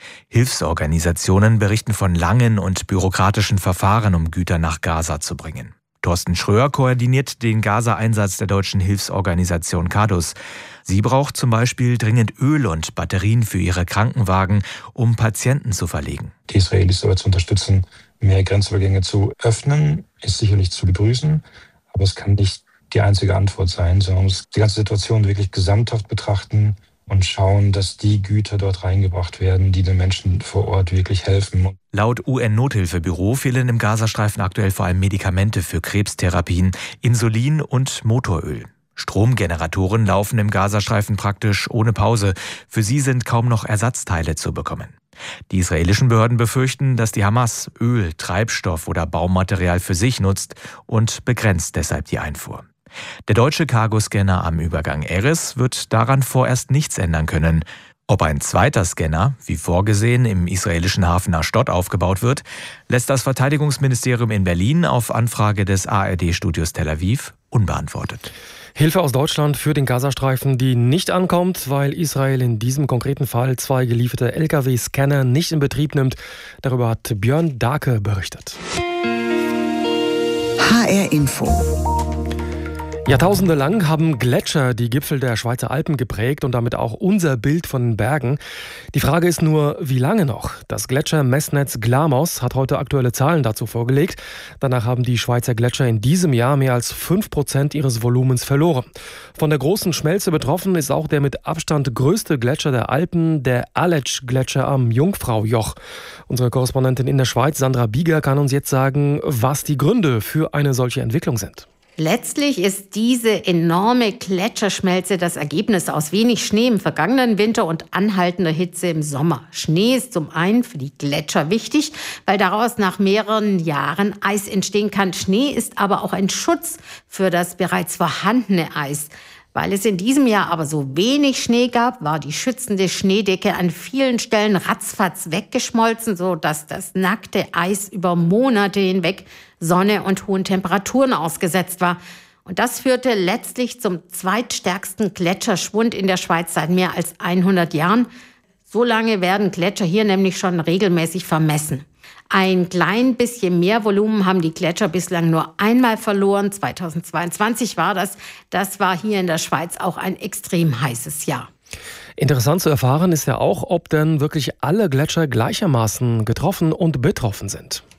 Hilfsorganisationen berichten von langen und bürokratischen Verfahren, um Güter nach Gaza zu bringen. Thorsten Schröer koordiniert den Gaza-Einsatz der deutschen Hilfsorganisation Cadus. Sie braucht zum Beispiel dringend Öl und Batterien für ihre Krankenwagen, um Patienten zu verlegen. Die Israelis dabei zu unterstützen, mehr Grenzübergänge zu öffnen, ist sicherlich zu begrüßen. Aber es kann nicht die einzige Antwort sein, sondern man muss die ganze Situation wirklich gesamthaft betrachten und schauen, dass die Güter dort reingebracht werden, die den Menschen vor Ort wirklich helfen. Laut U N-Nothilfebüro fehlen im Gazastreifen aktuell vor allem Medikamente für Krebstherapien, Insulin und Motoröl. Stromgeneratoren laufen im Gazastreifen praktisch ohne Pause. Für sie sind kaum noch Ersatzteile zu bekommen. Die israelischen Behörden befürchten, dass die Hamas Öl, Treibstoff oder Baumaterial für sich nutzt und begrenzt deshalb die Einfuhr. Der deutsche Cargo-Scanner am Übergang Erez wird daran vorerst nichts ändern können. Ob ein zweiter Scanner, wie vorgesehen, im israelischen Hafen Ashdod aufgebaut wird, lässt das Verteidigungsministerium in Berlin auf Anfrage des A R D-Studios Tel Aviv unbeantwortet. Hilfe aus Deutschland für den Gazastreifen, die nicht ankommt, weil Israel in diesem konkreten Fall zwei gelieferte L K W-Scanner nicht in Betrieb nimmt. Darüber hat Björn Dake berichtet. H R Info. Jahrtausende lang haben Gletscher die Gipfel der Schweizer Alpen geprägt und damit auch unser Bild von den Bergen. Die Frage ist nur, wie lange noch? Das Gletschermessnetz Glamos hat heute aktuelle Zahlen dazu vorgelegt. Danach haben die Schweizer Gletscher in diesem Jahr mehr als fünf Prozent ihres Volumens verloren. Von der großen Schmelze betroffen ist auch der mit Abstand größte Gletscher der Alpen, der Aletsch-Gletscher am Jungfraujoch. Unsere Korrespondentin in der Schweiz, Sandra Bieger, kann uns jetzt sagen, was die Gründe für eine solche Entwicklung sind. Letztlich ist diese enorme Gletscherschmelze das Ergebnis aus wenig Schnee im vergangenen Winter und anhaltender Hitze im Sommer. Schnee ist zum einen für die Gletscher wichtig, weil daraus nach mehreren Jahren Eis entstehen kann. Schnee ist aber auch ein Schutz für das bereits vorhandene Eis. Weil es in diesem Jahr aber so wenig Schnee gab, war die schützende Schneedecke an vielen Stellen ratzfatz weggeschmolzen, sodass das nackte Eis über Monate hinweg Sonne und hohen Temperaturen ausgesetzt war. Und das führte letztlich zum zweitstärksten Gletscherschwund in der Schweiz seit mehr als hundert Jahren. So lange werden Gletscher hier nämlich schon regelmäßig vermessen. Ein klein bisschen mehr Volumen haben die Gletscher bislang nur einmal verloren. zweitausendzweiundzwanzig war das. Das war hier in der Schweiz auch ein extrem heißes Jahr. Interessant zu erfahren ist ja auch, ob denn wirklich alle Gletscher gleichermaßen getroffen und betroffen sind.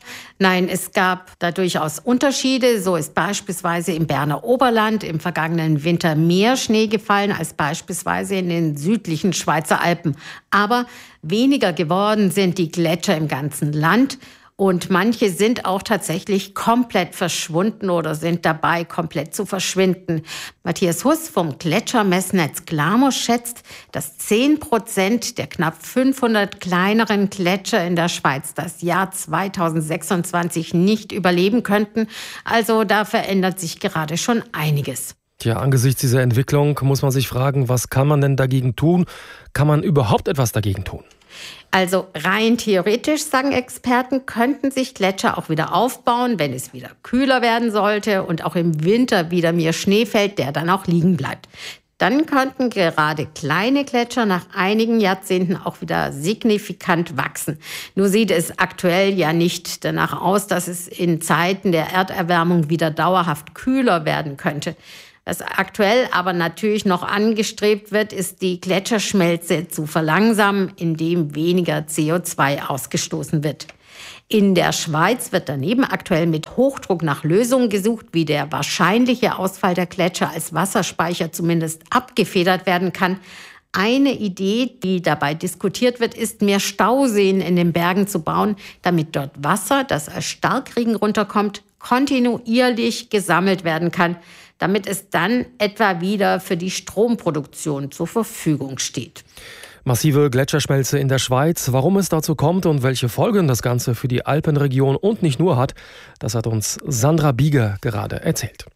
Nein, es gab da durchaus Unterschiede. So ist beispielsweise im Berner Oberland im vergangenen Winter mehr Schnee gefallen als beispielsweise in den südlichen Schweizer Alpen. Aber weniger geworden sind die Gletscher im ganzen Land. Und manche sind auch tatsächlich komplett verschwunden oder sind dabei, komplett zu verschwinden. Matthias Huss vom Gletschermessnetz Glamos schätzt, dass zehn Prozent der knapp fünfhundert kleineren Gletscher in der Schweiz das Jahr zweitausendsechsundzwanzig nicht überleben könnten. Also da verändert sich gerade schon einiges. Tja, angesichts dieser Entwicklung muss man sich fragen, was kann man denn dagegen tun? Kann man überhaupt etwas dagegen tun? Also rein theoretisch, sagen Experten, könnten sich Gletscher auch wieder aufbauen, wenn es wieder kühler werden sollte und auch im Winter wieder mehr Schnee fällt, der dann auch liegen bleibt. Dann könnten gerade kleine Gletscher nach einigen Jahrzehnten auch wieder signifikant wachsen. Nur sieht es aktuell ja nicht danach aus, dass es in Zeiten der Erderwärmung wieder dauerhaft kühler werden könnte. Was aktuell aber natürlich noch angestrebt wird, ist die Gletscherschmelze zu verlangsamen, indem weniger C O zwei ausgestoßen wird. In der Schweiz wird daneben aktuell mit Hochdruck nach Lösungen gesucht, wie der wahrscheinliche Ausfall der Gletscher als Wasserspeicher zumindest abgefedert werden kann. Eine Idee, die dabei diskutiert wird, ist, mehr Stauseen in den Bergen zu bauen, damit dort Wasser, das als Starkregen runterkommt, kontinuierlich gesammelt werden kann, damit es dann etwa wieder für die Stromproduktion zur Verfügung steht. Massive Gletscherschmelze in der Schweiz. Warum es dazu kommt und welche Folgen das Ganze für die Alpenregion und nicht nur hat, das hat uns Sandra Bieger gerade erzählt.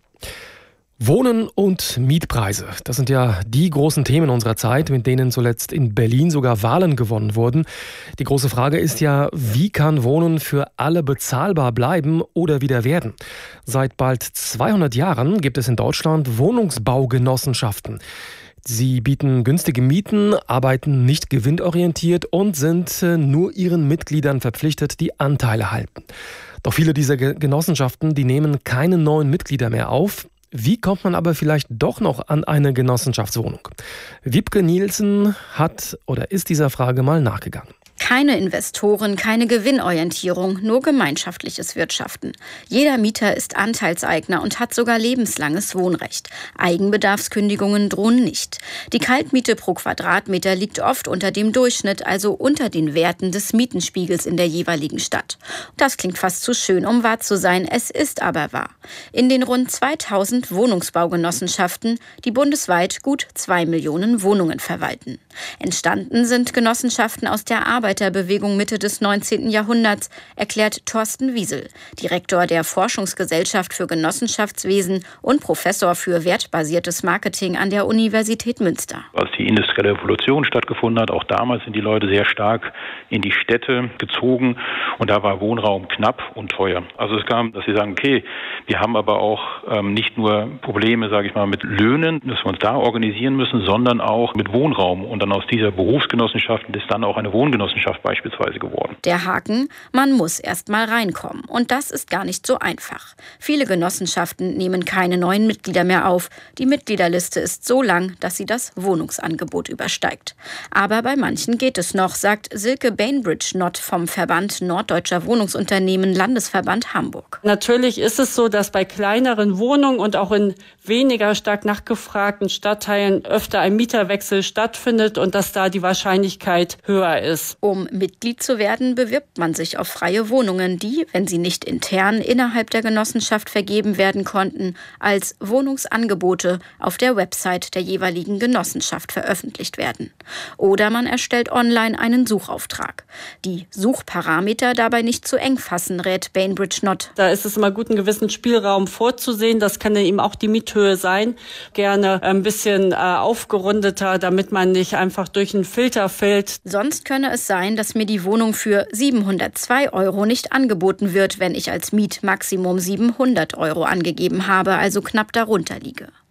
Wohnen und Mietpreise, das sind ja die großen Themen unserer Zeit, mit denen zuletzt in Berlin sogar Wahlen gewonnen wurden. Die große Frage ist ja, wie kann Wohnen für alle bezahlbar bleiben oder wieder werden? Seit bald zweihundert Jahren gibt es in Deutschland Wohnungsbaugenossenschaften. Sie bieten günstige Mieten, arbeiten nicht gewinnorientiert und sind nur ihren Mitgliedern verpflichtet, die Anteile halten. Doch viele dieser Genossenschaften, die nehmen keine neuen Mitglieder mehr auf. Wie kommt man aber vielleicht doch noch an eine Genossenschaftswohnung? Wiebke Nielsen hat oder ist dieser Frage mal nachgegangen. Keine Investoren, keine Gewinnorientierung, nur gemeinschaftliches Wirtschaften. Jeder Mieter ist Anteilseigner und hat sogar lebenslanges Wohnrecht. Eigenbedarfskündigungen drohen nicht. Die Kaltmiete pro Quadratmeter liegt oft unter dem Durchschnitt, also unter den Werten des Mietenspiegels in der jeweiligen Stadt. Das klingt fast zu schön, um wahr zu sein, es ist aber wahr. In den rund zweitausend Wohnungsbaugenossenschaften, die bundesweit gut zwei Millionen Wohnungen verwalten. Entstanden sind Genossenschaften aus der Arbeiterbewegung Mitte des neunzehnten Jahrhunderts, erklärt Thorsten Wiesel, Direktor der Forschungsgesellschaft für Genossenschaftswesen und Professor für wertbasiertes Marketing an der Universität Münster. Als die industrielle Revolution stattgefunden hat, auch damals sind die Leute sehr stark in die Städte gezogen und da war Wohnraum knapp und teuer. Also es kam, dass sie sagen, okay, wir haben aber auch ähm, nicht nur Probleme, sage ich mal, mit Löhnen, dass wir uns da organisieren müssen, sondern auch mit Wohnraum. Und dann aus dieser Berufsgenossenschaft ist dann auch eine Wohngenossenschaft beispielsweise geworden. Der Haken, man muss erst mal reinkommen. Und das ist gar nicht so einfach. Viele Genossenschaften nehmen keine neuen Mitglieder mehr auf. Die Mitgliederliste ist so lang, dass sie das Wohnungsangebot übersteigt. Aber bei manchen geht es noch, sagt Silke Bainbridge-Nott vom Verband Norddeutscher Wohnungsunternehmen Landesverband Hamburg. Natürlich ist es so, dass bei kleineren Wohnungen und auch in weniger stark nachgefragten Stadtteilen öfter ein Mieterwechsel stattfindet und dass da die Wahrscheinlichkeit höher ist. Um Mitglied zu werden, bewirbt man sich auf freie Wohnungen, die, wenn sie nicht intern innerhalb der Genossenschaft vergeben werden konnten, als Wohnungsangebote auf der Website der jeweiligen Genossenschaft veröffentlicht werden. Oder man erstellt online einen Suchauftrag. Die Suchparameter dabei nicht zu eng fassen, rät Bainbridge-Nott. Da ist es immer gut, einen gewissen Spielraum vorzusehen. Das kann eben auch die Miethöhe sein. Gerne ein bisschen äh, aufgerundeter, damit man nicht einfach durch einen Filter fällt. Sonst könne es sein, dass mir die Wohnung für siebenhundertzwei Euro nicht angeboten wird, wenn ich als Mietmaximum siebenhundert Euro angegeben habe, also knapp darunter liege.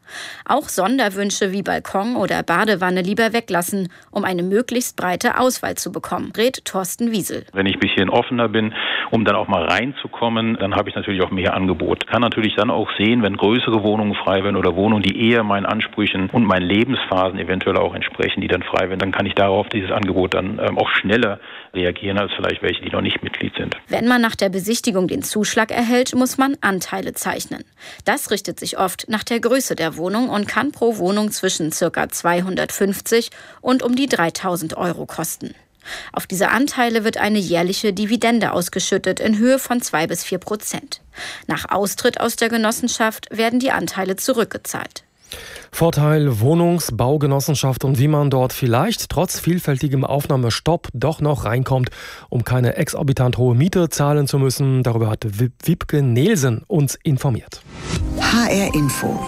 Auch Sonderwünsche wie Balkon oder Badewanne lieber weglassen, um eine möglichst breite Auswahl zu bekommen, rät Thorsten Wiesel. Wenn ich ein bisschen offener bin, um dann auch mal reinzukommen, dann habe ich natürlich auch mehr Angebot. Kann natürlich dann auch sehen, wenn größere Wohnungen frei werden oder Wohnungen, die eher meinen Ansprüchen und meinen Lebensphasen eventuell auch entsprechen, die dann frei werden, dann kann ich darauf dieses Angebot dann ähm, auch schneller reagieren als vielleicht welche, die noch nicht Mitglied sind. Wenn man nach der Besichtigung den Zuschlag erhält, muss man Anteile zeichnen. Das richtet sich oft nach der Größe der Wohnung und kann pro Wohnung zwischen ca. zweihundertfünfzig und um die dreitausend Euro kosten. Auf diese Anteile wird eine jährliche Dividende ausgeschüttet in Höhe von zwei bis vier Prozent. Nach Austritt aus der Genossenschaft werden die Anteile zurückgezahlt. Vorteil Wohnungsbaugenossenschaft und wie man dort vielleicht trotz vielfältigem Aufnahmestopp doch noch reinkommt, um keine exorbitant hohe Miete zahlen zu müssen. Darüber hat Wiebke Nielsen uns informiert. H R Info.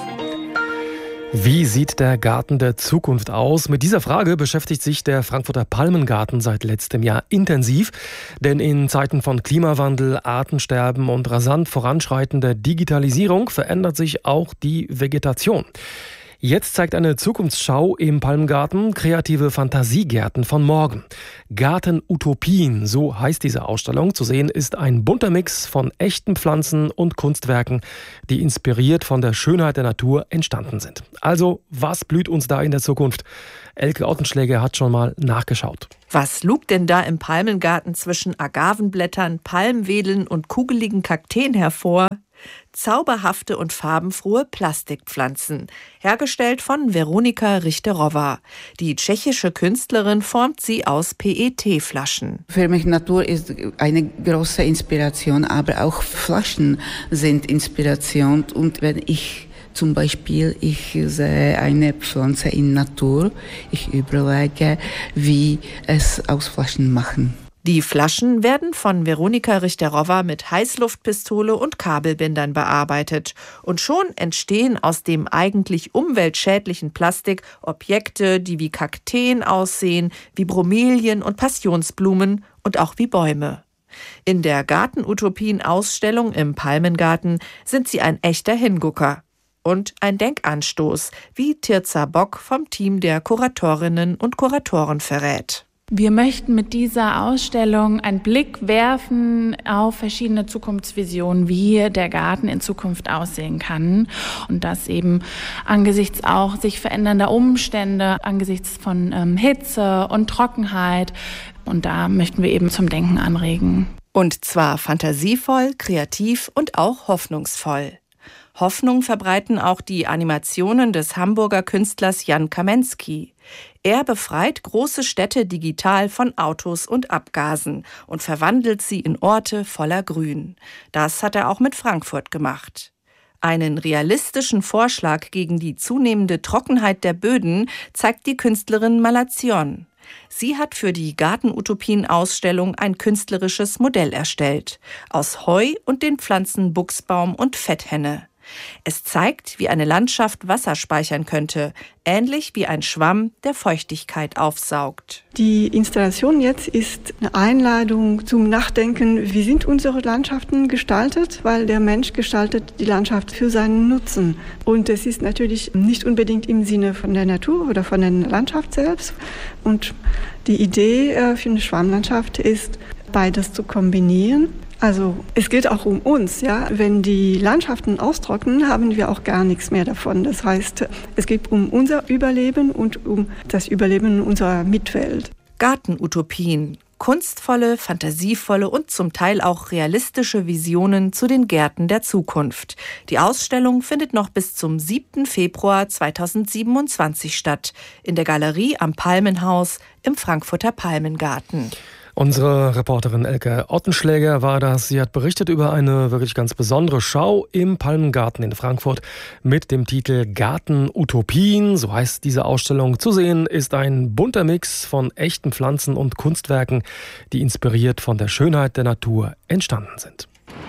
Wie sieht der Garten der Zukunft aus? Mit dieser Frage beschäftigt sich der Frankfurter Palmengarten seit letztem Jahr intensiv. Denn in Zeiten von Klimawandel, Artensterben und rasant voranschreitender Digitalisierung verändert sich auch die Vegetation. Jetzt zeigt eine Zukunftsschau im Palmengarten kreative Fantasiegärten von morgen. Gartenutopien, so heißt diese Ausstellung. Zu sehen ist ein bunter Mix von echten Pflanzen und Kunstwerken, die inspiriert von der Schönheit der Natur entstanden sind. Also, was blüht uns da in der Zukunft? Elke Ottenschläger hat schon mal nachgeschaut. Was lugt denn da im Palmengarten zwischen Agavenblättern, Palmwedeln und kugeligen Kakteen hervor? Zauberhafte und farbenfrohe Plastikpflanzen, hergestellt von Weronika Richterowa. Die tschechische Künstlerin formt sie aus P E T-Flaschen. Für mich Natur ist eine große Inspiration, aber auch Flaschen sind Inspiration. Und wenn ich zum Beispiel ich sehe eine Pflanze in Natur, ich überlege, wie es aus Flaschen machen. Die Flaschen werden von Weronika Richterowa mit Heißluftpistole und Kabelbindern bearbeitet. Und schon entstehen aus dem eigentlich umweltschädlichen Plastik Objekte, die wie Kakteen aussehen, wie Bromelien und Passionsblumen und auch wie Bäume. In der Gartenutopien-Ausstellung im Palmengarten sind sie ein echter Hingucker. Und ein Denkanstoß, wie Tirza Bock vom Team der Kuratorinnen und Kuratoren verrät. Wir möchten mit dieser Ausstellung einen Blick werfen auf verschiedene Zukunftsvisionen, wie der Garten in Zukunft aussehen kann. Und das eben angesichts auch sich verändernder Umstände, angesichts von ähm, Hitze und Trockenheit. Und da möchten wir eben zum Denken anregen. Und zwar fantasievoll, kreativ und auch hoffnungsvoll. Hoffnung verbreiten auch die Animationen des Hamburger Künstlers Jan Kamensky. Er befreit große Städte digital von Autos und Abgasen und verwandelt sie in Orte voller Grün. Das hat er auch mit Frankfurt gemacht. Einen realistischen Vorschlag gegen die zunehmende Trockenheit der Böden zeigt die Künstlerin Malation. Sie hat für die Gartenutopien-Ausstellung ein künstlerisches Modell erstellt, aus Heu und den Pflanzen Buchsbaum und Fetthenne. Es zeigt, wie eine Landschaft Wasser speichern könnte, ähnlich wie ein Schwamm, der Feuchtigkeit aufsaugt. Die Installation jetzt ist eine Einladung zum Nachdenken, wie sind unsere Landschaften gestaltet, weil der Mensch gestaltet die Landschaft für seinen Nutzen. Und es ist natürlich nicht unbedingt im Sinne von der Natur oder von der Landschaft selbst. Und die Idee für eine Schwammlandschaft ist, beides zu kombinieren. Also es geht auch um uns, ja. Wenn die Landschaften austrocknen, haben wir auch gar nichts mehr davon. Das heißt, es geht um unser Überleben und um das Überleben unserer Mitwelt. Gartenutopien. Kunstvolle, fantasievolle und zum Teil auch realistische Visionen zu den Gärten der Zukunft. Die Ausstellung findet noch bis zum siebten Februar zweitausendsiebenundzwanzig statt, in der Galerie am Palmenhaus im Frankfurter Palmengarten. Unsere Reporterin Elke Ottenschläger war das. Sie hat berichtet über eine wirklich ganz besondere Schau im Palmengarten in Frankfurt mit dem Titel Gartenutopien. So heißt diese Ausstellung. Zu sehen ist ein bunter Mix von echten Pflanzen und Kunstwerken, die inspiriert von der Schönheit der Natur entstanden sind.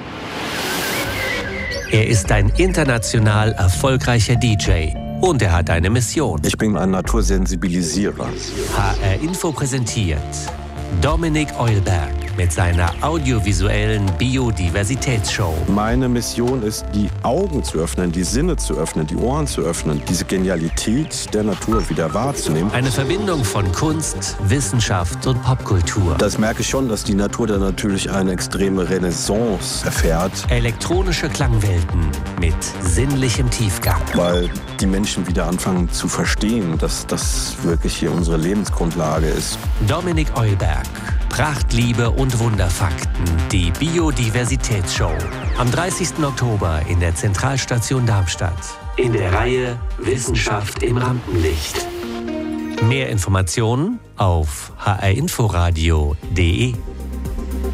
Er ist ein international erfolgreicher D J. Und er hat eine Mission. Ich bin ein Natursensibilisierer. H R Info präsentiert Dominik Eulberg mit seiner audiovisuellen Biodiversitätsshow. Meine Mission ist, die Augen zu öffnen, die Sinne zu öffnen, die Ohren zu öffnen, diese Genialität der Natur wieder wahrzunehmen. Eine Verbindung von Kunst, Wissenschaft und Popkultur. Das merke ich schon, dass die Natur da natürlich eine extreme Renaissance erfährt. Elektronische Klangwelten mit sinnlichem Tiefgang. Weil die Menschen wieder anfangen zu verstehen, dass das wirklich hier unsere Lebensgrundlage ist. Dominik Eulberg. Pracht, Liebe und Wunderfakten. Die Biodiversitätsshow. Am dreißigsten Oktober in der Zentralstation Darmstadt. In der Reihe Wissenschaft im Rampenlicht. Mehr Informationen auf h r inforadio punkt d e.